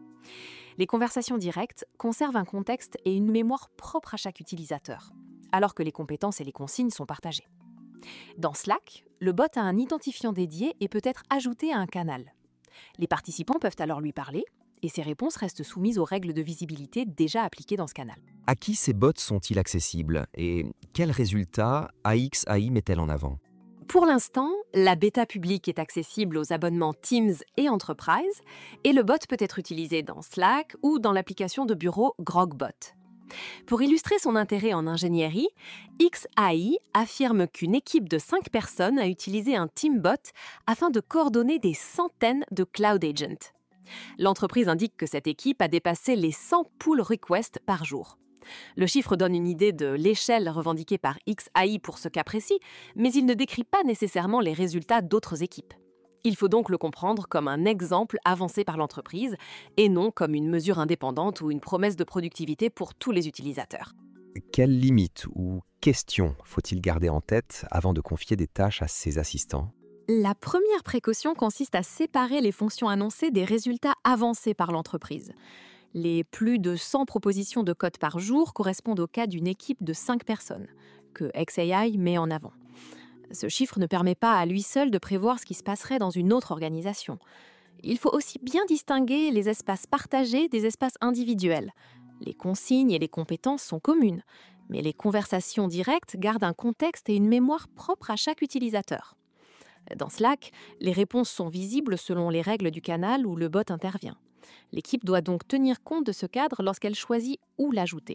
Les conversations directes conservent un contexte et une mémoire propre à chaque utilisateur, alors que les compétences et les consignes sont partagées. Dans Slack, le bot a un identifiant dédié et peut être ajouté à un canal. Les participants peuvent alors lui parler et ses réponses restent soumises aux règles de visibilité déjà appliquées dans ce canal. À qui ces bots sont-ils accessibles et quels résultats A X A I met-elle en avant ? Pour l'instant, la bêta publique est accessible aux abonnements Teams et Enterprise et le bot peut être utilisé dans Slack ou dans l'application de bureau Grokbot. Pour illustrer son intérêt en ingénierie, X A I affirme qu'une équipe de cinq personnes a utilisé un Teambot afin de coordonner des centaines de Cloud Agents. L'entreprise indique que cette équipe a dépassé les cent pull requests par jour. Le chiffre donne une idée de l'échelle revendiquée par X A I pour ce cas précis, mais il ne décrit pas nécessairement les résultats d'autres équipes. Il faut donc le comprendre comme un exemple avancé par l'entreprise et non comme une mesure indépendante ou une promesse de productivité pour tous les utilisateurs. Quelles limites ou questions faut-il garder en tête avant de confier des tâches à ses assistants ? La première précaution consiste à séparer les fonctions annoncées des résultats avancés par l'entreprise. Les plus de cent propositions de code par jour correspondent au cas d'une équipe de cinq personnes, que X A I met en avant. Ce chiffre ne permet pas à lui seul de prévoir ce qui se passerait dans une autre organisation. Il faut aussi bien distinguer les espaces partagés des espaces individuels. Les consignes et les compétences sont communes, mais les conversations directes gardent un contexte et une mémoire propre à chaque utilisateur. Dans Slack, les réponses sont visibles selon les règles du canal où le bot intervient. L'équipe doit donc tenir compte de ce cadre lorsqu'elle choisit où l'ajouter.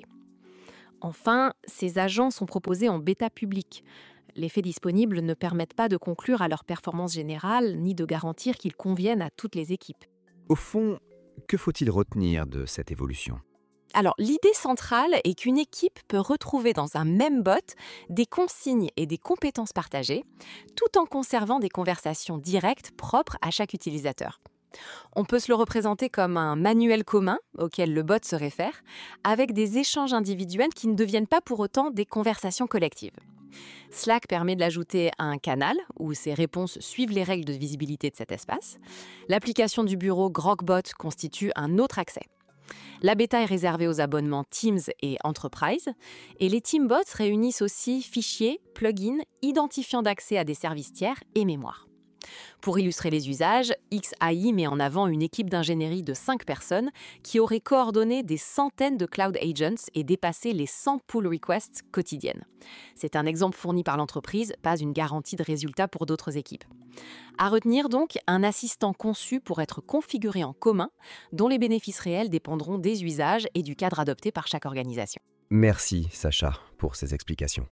Enfin, ces agents sont proposés en bêta publique. Les faits disponibles ne permettent pas de conclure à leur performance générale ni de garantir qu'ils conviennent à toutes les équipes. Au fond, que faut-il retenir de cette évolution ? Alors, l'idée centrale est qu'une équipe peut retrouver dans un même bot des consignes et des compétences partagées, tout en conservant des conversations directes propres à chaque utilisateur. On peut se le représenter comme un manuel commun auquel le bot se réfère, avec des échanges individuels qui ne deviennent pas pour autant des conversations collectives. Slack permet de l'ajouter à un canal où ses réponses suivent les règles de visibilité de cet espace. L'application du bureau Grokbot constitue un autre accès. La bêta est réservée aux abonnements Teams et Enterprise, et les Teambots réunissent aussi fichiers, plugins, identifiants d'accès à des services tiers et mémoire. Pour illustrer les usages, X A I met en avant une équipe d'ingénierie de cinq personnes qui aurait coordonné des centaines de cloud agents et dépassé les cent pull requests quotidiennes. C'est un exemple fourni par l'entreprise, pas une garantie de résultat pour d'autres équipes. À retenir donc, un assistant conçu pour être configuré en commun, dont les bénéfices réels dépendront des usages et du cadre adopté par chaque organisation. Merci Sacha pour ces explications.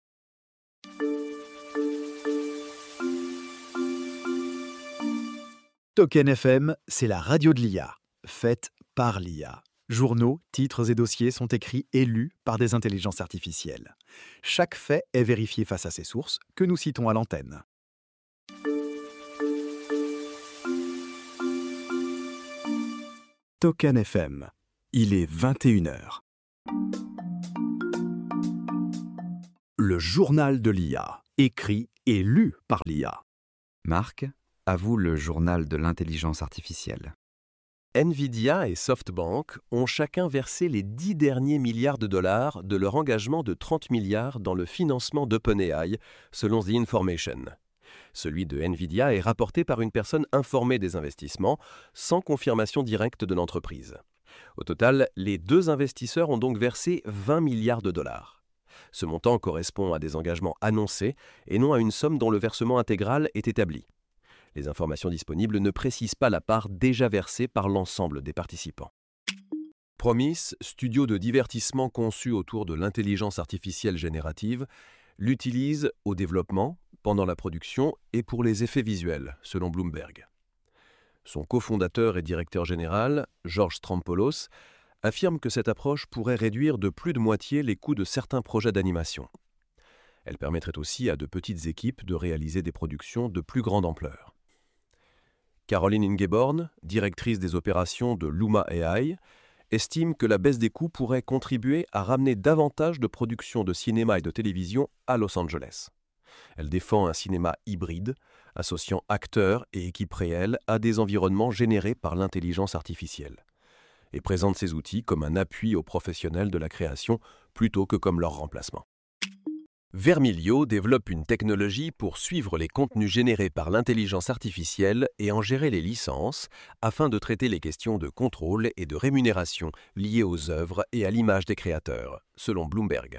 Token F M, c'est la radio de l'I A, faite par l'I A. Journaux, titres et dossiers sont écrits et lus par des intelligences artificielles. Chaque fait est vérifié face à ses sources, que nous citons à l'antenne. Token F M, il est vingt et une heures. Le journal de l'I A, écrit et lu par l'I A. Marc, à vous le journal de l'intelligence artificielle. Nvidia et SoftBank ont chacun versé les dix derniers milliards de dollars de leur engagement de trente milliards dans le financement d'OpenAI, selon The Information. Celui de Nvidia est rapporté par une personne informée des investissements, sans confirmation directe de l'entreprise. Au total, les deux investisseurs ont donc versé vingt milliards de dollars. Ce montant correspond à des engagements annoncés et non à une somme dont le versement intégral est établi. Les informations disponibles ne précisent pas la part déjà versée par l'ensemble des participants. Promise, studio de divertissement conçu autour de l'intelligence artificielle générative, l'utilise au développement, pendant la production et pour les effets visuels, selon Bloomberg. Son cofondateur et directeur général, George Strampoulos, affirme que cette approche pourrait réduire de plus de moitié les coûts de certains projets d'animation. Elle permettrait aussi à de petites équipes de réaliser des productions de plus grande ampleur. Caroline Ingeborn, directrice des opérations de Luma A I, estime que la baisse des coûts pourrait contribuer à ramener davantage de productions de cinéma et de télévision à Los Angeles. Elle défend un cinéma hybride, associant acteurs et équipes réelles à des environnements générés par l'intelligence artificielle, et présente ces outils comme un appui aux professionnels de la création plutôt que comme leur remplacement. Vermilio développe une technologie pour suivre les contenus générés par l'intelligence artificielle et en gérer les licences, afin de traiter les questions de contrôle et de rémunération liées aux œuvres et à l'image des créateurs, selon Bloomberg.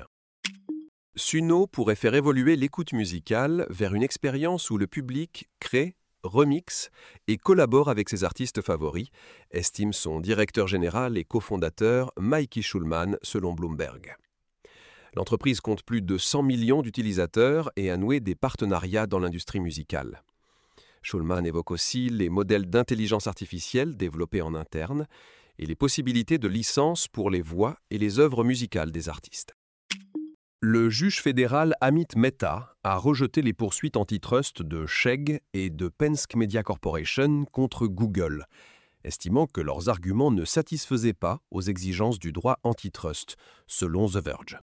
Suno pourrait faire évoluer l'écoute musicale vers une expérience où le public crée, remixe et collabore avec ses artistes favoris, estime son directeur général et cofondateur Mikey Schulman, selon Bloomberg. L'entreprise compte plus de cent millions d'utilisateurs et a noué des partenariats dans l'industrie musicale. Schulman évoque aussi les modèles d'intelligence artificielle développés en interne et les possibilités de licence pour les voix et les œuvres musicales des artistes. Le juge fédéral Amit Mehta a rejeté les poursuites antitrust de Chegg et de Penske Media Corporation contre Google, estimant que leurs arguments ne satisfaisaient pas aux exigences du droit antitrust, selon The Verge.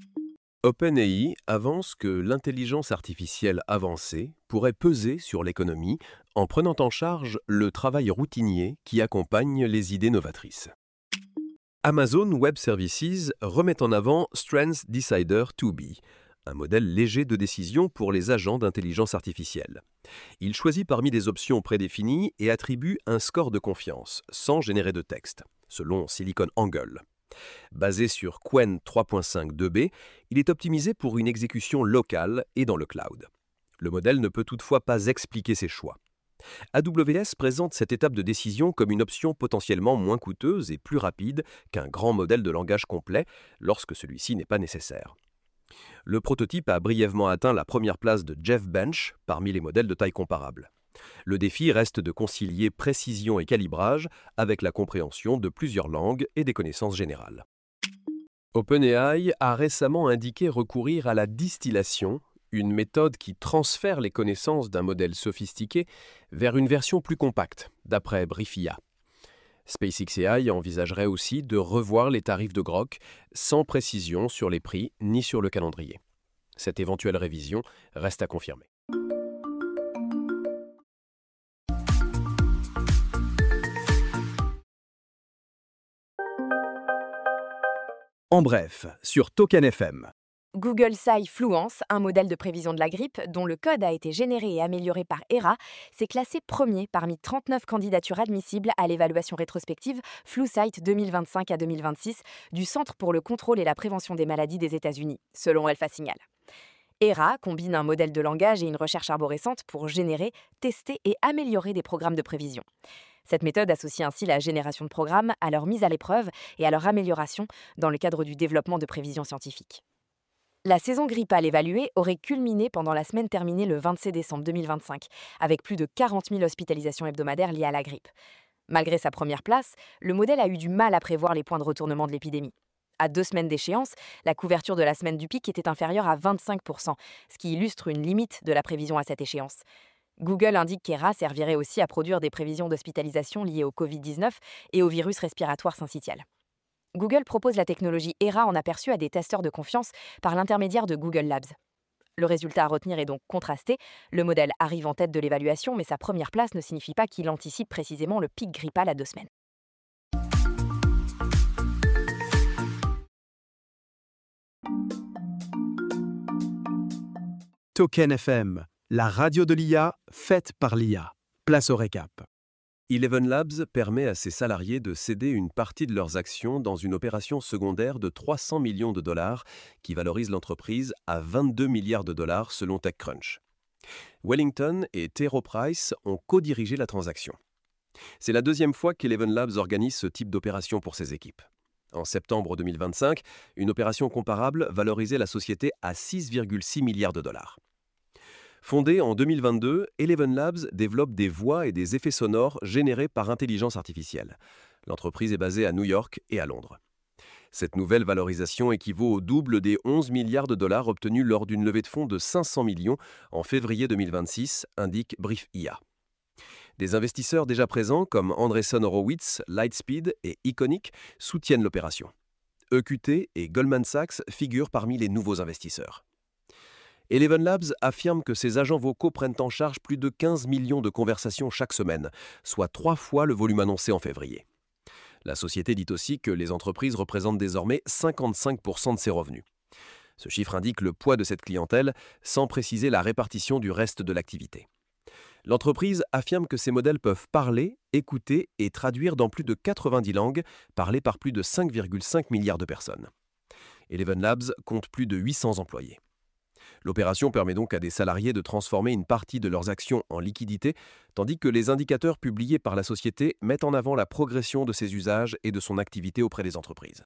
OpenAI avance que l'intelligence artificielle avancée pourrait peser sur l'économie en prenant en charge le travail routinier qui accompagne les idées novatrices. Amazon Web Services remet en avant Strengths Decider deux B, un modèle léger de décision pour les agents d'intelligence artificielle. Il choisit parmi des options prédéfinies et attribue un score de confiance, sans générer de texte, selon SiliconANGLE. Basé sur Qwen trois point cinq deux B, il est optimisé pour une exécution locale et dans le cloud. Le modèle ne peut toutefois pas expliquer ses choix. A W S présente cette étape de décision comme une option potentiellement moins coûteuse et plus rapide qu'un grand modèle de langage complet lorsque celui-ci n'est pas nécessaire. Le prototype a brièvement atteint la première place de Jeff Bench parmi les modèles de taille comparable. Le défi reste de concilier précision et calibrage avec la compréhension de plusieurs langues et des connaissances générales. OpenAI a récemment indiqué recourir à la distillation, une méthode qui transfère les connaissances d'un modèle sophistiqué vers une version plus compacte, d'après Briefia. SpaceX A I envisagerait aussi de revoir les tarifs de Grok sans précision sur les prix ni sur le calendrier. Cette éventuelle révision reste à confirmer. En bref, sur Token F M. Google Sci Fluence, un modèle de prévision de la grippe dont le code a été généré et amélioré par ERA, s'est classé premier parmi trente-neuf candidatures admissibles à l'évaluation rétrospective FluSight deux mille vingt-cinq à deux mille vingt-six du Centre pour le contrôle et la prévention des maladies des États-Unis, selon Alpha Signal. ERA combine un modèle de langage et une recherche arborescente pour générer, tester et améliorer des programmes de prévision. Cette méthode associe ainsi la génération de programmes à leur mise à l'épreuve et à leur amélioration dans le cadre du développement de prévisions scientifiques. La saison grippale évaluée aurait culminé pendant la semaine terminée le vingt-sept décembre deux mille vingt-cinq, avec plus de quarante mille hospitalisations hebdomadaires liées à la grippe. Malgré sa première place, le modèle a eu du mal à prévoir les points de retournement de l'épidémie. À deux semaines d'échéance, la couverture de la semaine du pic était inférieure à vingt-cinq pour cent, ce qui illustre une limite de la prévision à cette échéance. Google indique qu'ERA servirait aussi à produire des prévisions d'hospitalisation liées au covid dix-neuf et au virus respiratoire syncytial. Google propose la technologie ERA en aperçu à des testeurs de confiance par l'intermédiaire de Google Labs. Le résultat à retenir est donc contrasté. Le modèle arrive en tête de l'évaluation, mais sa première place ne signifie pas qu'il anticipe précisément le pic grippal à deux semaines. Token F M, la radio de l'I A faite par l'I A. Place au récap. Eleven Labs permet à ses salariés de céder une partie de leurs actions dans une opération secondaire de trois cents millions de dollars qui valorise l'entreprise à vingt-deux milliards de dollars selon TechCrunch. Wellington et T. Rowe Price ont co-dirigé la transaction. C'est la deuxième fois qu'Eleven Labs organise ce type d'opération pour ses équipes. En septembre deux mille vingt-cinq, une opération comparable valorisait la société à six virgule six milliards de dollars. Fondée en deux mille vingt-deux, Eleven Labs développe des voix et des effets sonores générés par intelligence artificielle. L'entreprise est basée à New York et à Londres. Cette nouvelle valorisation équivaut au double des onze milliards de dollars obtenus lors d'une levée de fonds de cinq cents millions en février deux mille vingt-six, indique Brief I A. Des investisseurs déjà présents comme Andreessen Horowitz, Lightspeed et Iconic soutiennent l'opération. E Q T et Goldman Sachs figurent parmi les nouveaux investisseurs. Eleven Labs affirme que ses agents vocaux prennent en charge plus de quinze millions de conversations chaque semaine, soit trois fois le volume annoncé en février. La société dit aussi que les entreprises représentent désormais cinquante-cinq pour cent de ses revenus. Ce chiffre indique le poids de cette clientèle, sans préciser la répartition du reste de l'activité. L'entreprise affirme que ces modèles peuvent parler, écouter et traduire dans plus de quatre-vingt-dix langues, parlées par plus de cinq virgule cinq milliards de personnes. Eleven Labs compte plus de huit cents employés. L'opération permet donc à des salariés de transformer une partie de leurs actions en liquidité, tandis que les indicateurs publiés par la société mettent en avant la progression de ses usages et de son activité auprès des entreprises.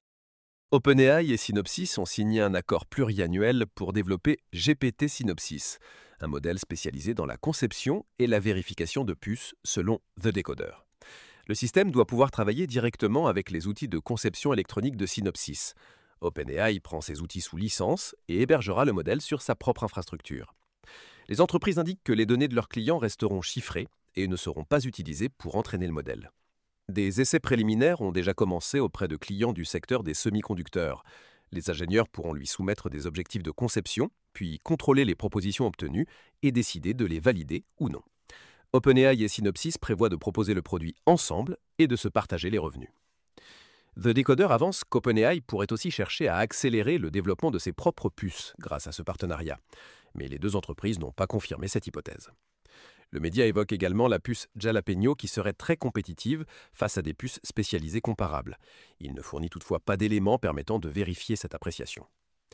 OpenAI et Synopsys ont signé un accord pluriannuel pour développer G P T Synopsys, un modèle spécialisé dans la conception et la vérification de puces selon The Decoder. Le système doit pouvoir travailler directement avec les outils de conception électronique de Synopsys. OpenAI prend ces outils sous licence et hébergera le modèle sur sa propre infrastructure. Les entreprises indiquent que les données de leurs clients resteront chiffrées et ne seront pas utilisées pour entraîner le modèle. Des essais préliminaires ont déjà commencé auprès de clients du secteur des semi-conducteurs. Les ingénieurs pourront lui soumettre des objectifs de conception, puis contrôler les propositions obtenues et décider de les valider ou non. OpenAI et Synopsys prévoient de proposer le produit ensemble et de se partager les revenus. The Decoder avance qu'OpenAI pourrait aussi chercher à accélérer le développement de ses propres puces grâce à ce partenariat. Mais les deux entreprises n'ont pas confirmé cette hypothèse. Le média évoque également la puce Jalapeno qui serait très compétitive face à des puces spécialisées comparables. Il ne fournit toutefois pas d'éléments permettant de vérifier cette appréciation.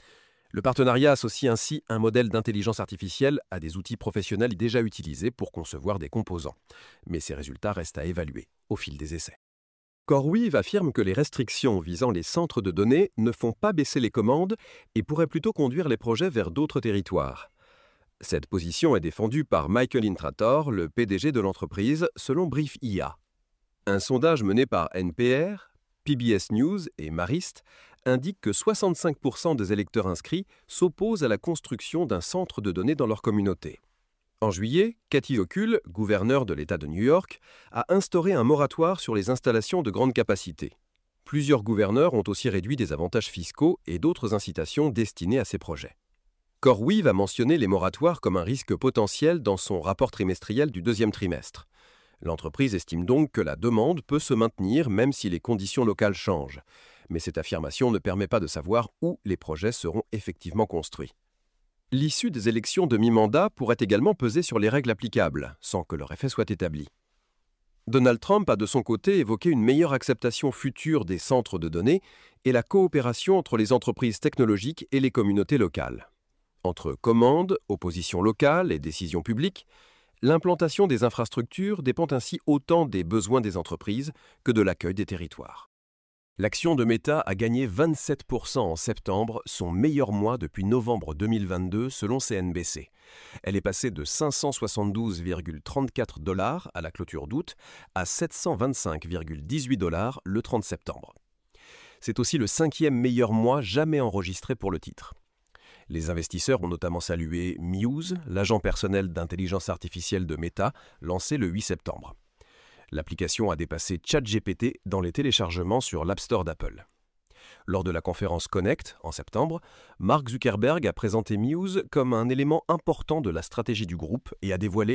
Le partenariat associe ainsi un modèle d'intelligence artificielle à des outils professionnels déjà utilisés pour concevoir des composants. Mais ces résultats restent à évaluer au fil des essais. CoreWeave affirme que les restrictions visant les centres de données ne font pas baisser les commandes et pourraient plutôt conduire les projets vers d'autres territoires. Cette position est défendue par Michael Intrator, le P D G de l'entreprise, selon Brief I A. Un sondage mené par N P R, P B S News et Marist indique que soixante-cinq pour cent des électeurs inscrits s'opposent à la construction d'un centre de données dans leur communauté. En juillet, Kathy Hochul, gouverneure de l'État de New York, a instauré un moratoire sur les installations de grande capacité. Plusieurs gouverneurs ont aussi réduit des avantages fiscaux et d'autres incitations destinées à ces projets. CoreWeave a mentionné les moratoires comme un risque potentiel dans son rapport trimestriel du deuxième trimestre. L'entreprise estime donc que la demande peut se maintenir même si les conditions locales changent. Mais cette affirmation ne permet pas de savoir où les projets seront effectivement construits. L'issue des élections de mi-mandat pourrait également peser sur les règles applicables, sans que leur effet soit établi. Donald Trump a de son côté évoqué une meilleure acceptation future des centres de données et la coopération entre les entreprises technologiques et les communautés locales. Entre commandes, opposition locale et décisions publiques, l'implantation des infrastructures dépend ainsi autant des besoins des entreprises que de l'accueil des territoires. L'action de Meta a gagné vingt-sept pour cent en septembre, son meilleur mois depuis novembre deux mille vingt-deux selon C N B C. Elle est passée de cinq cent soixante-douze virgule trente-quatre dollars à la clôture d'août à sept cent vingt-cinq virgule dix-huit dollars le trente septembre. C'est aussi le cinquième meilleur mois jamais enregistré pour le titre. Les investisseurs ont notamment salué Muse, l'agent personnel d'intelligence artificielle de Meta, lancé le huit septembre. L'application a dépassé ChatGPT dans les téléchargements sur l'App Store d'Apple. Lors de la conférence Connect, en septembre, Mark Zuckerberg a présenté Muse comme un élément important de la stratégie du groupe et a dévoilé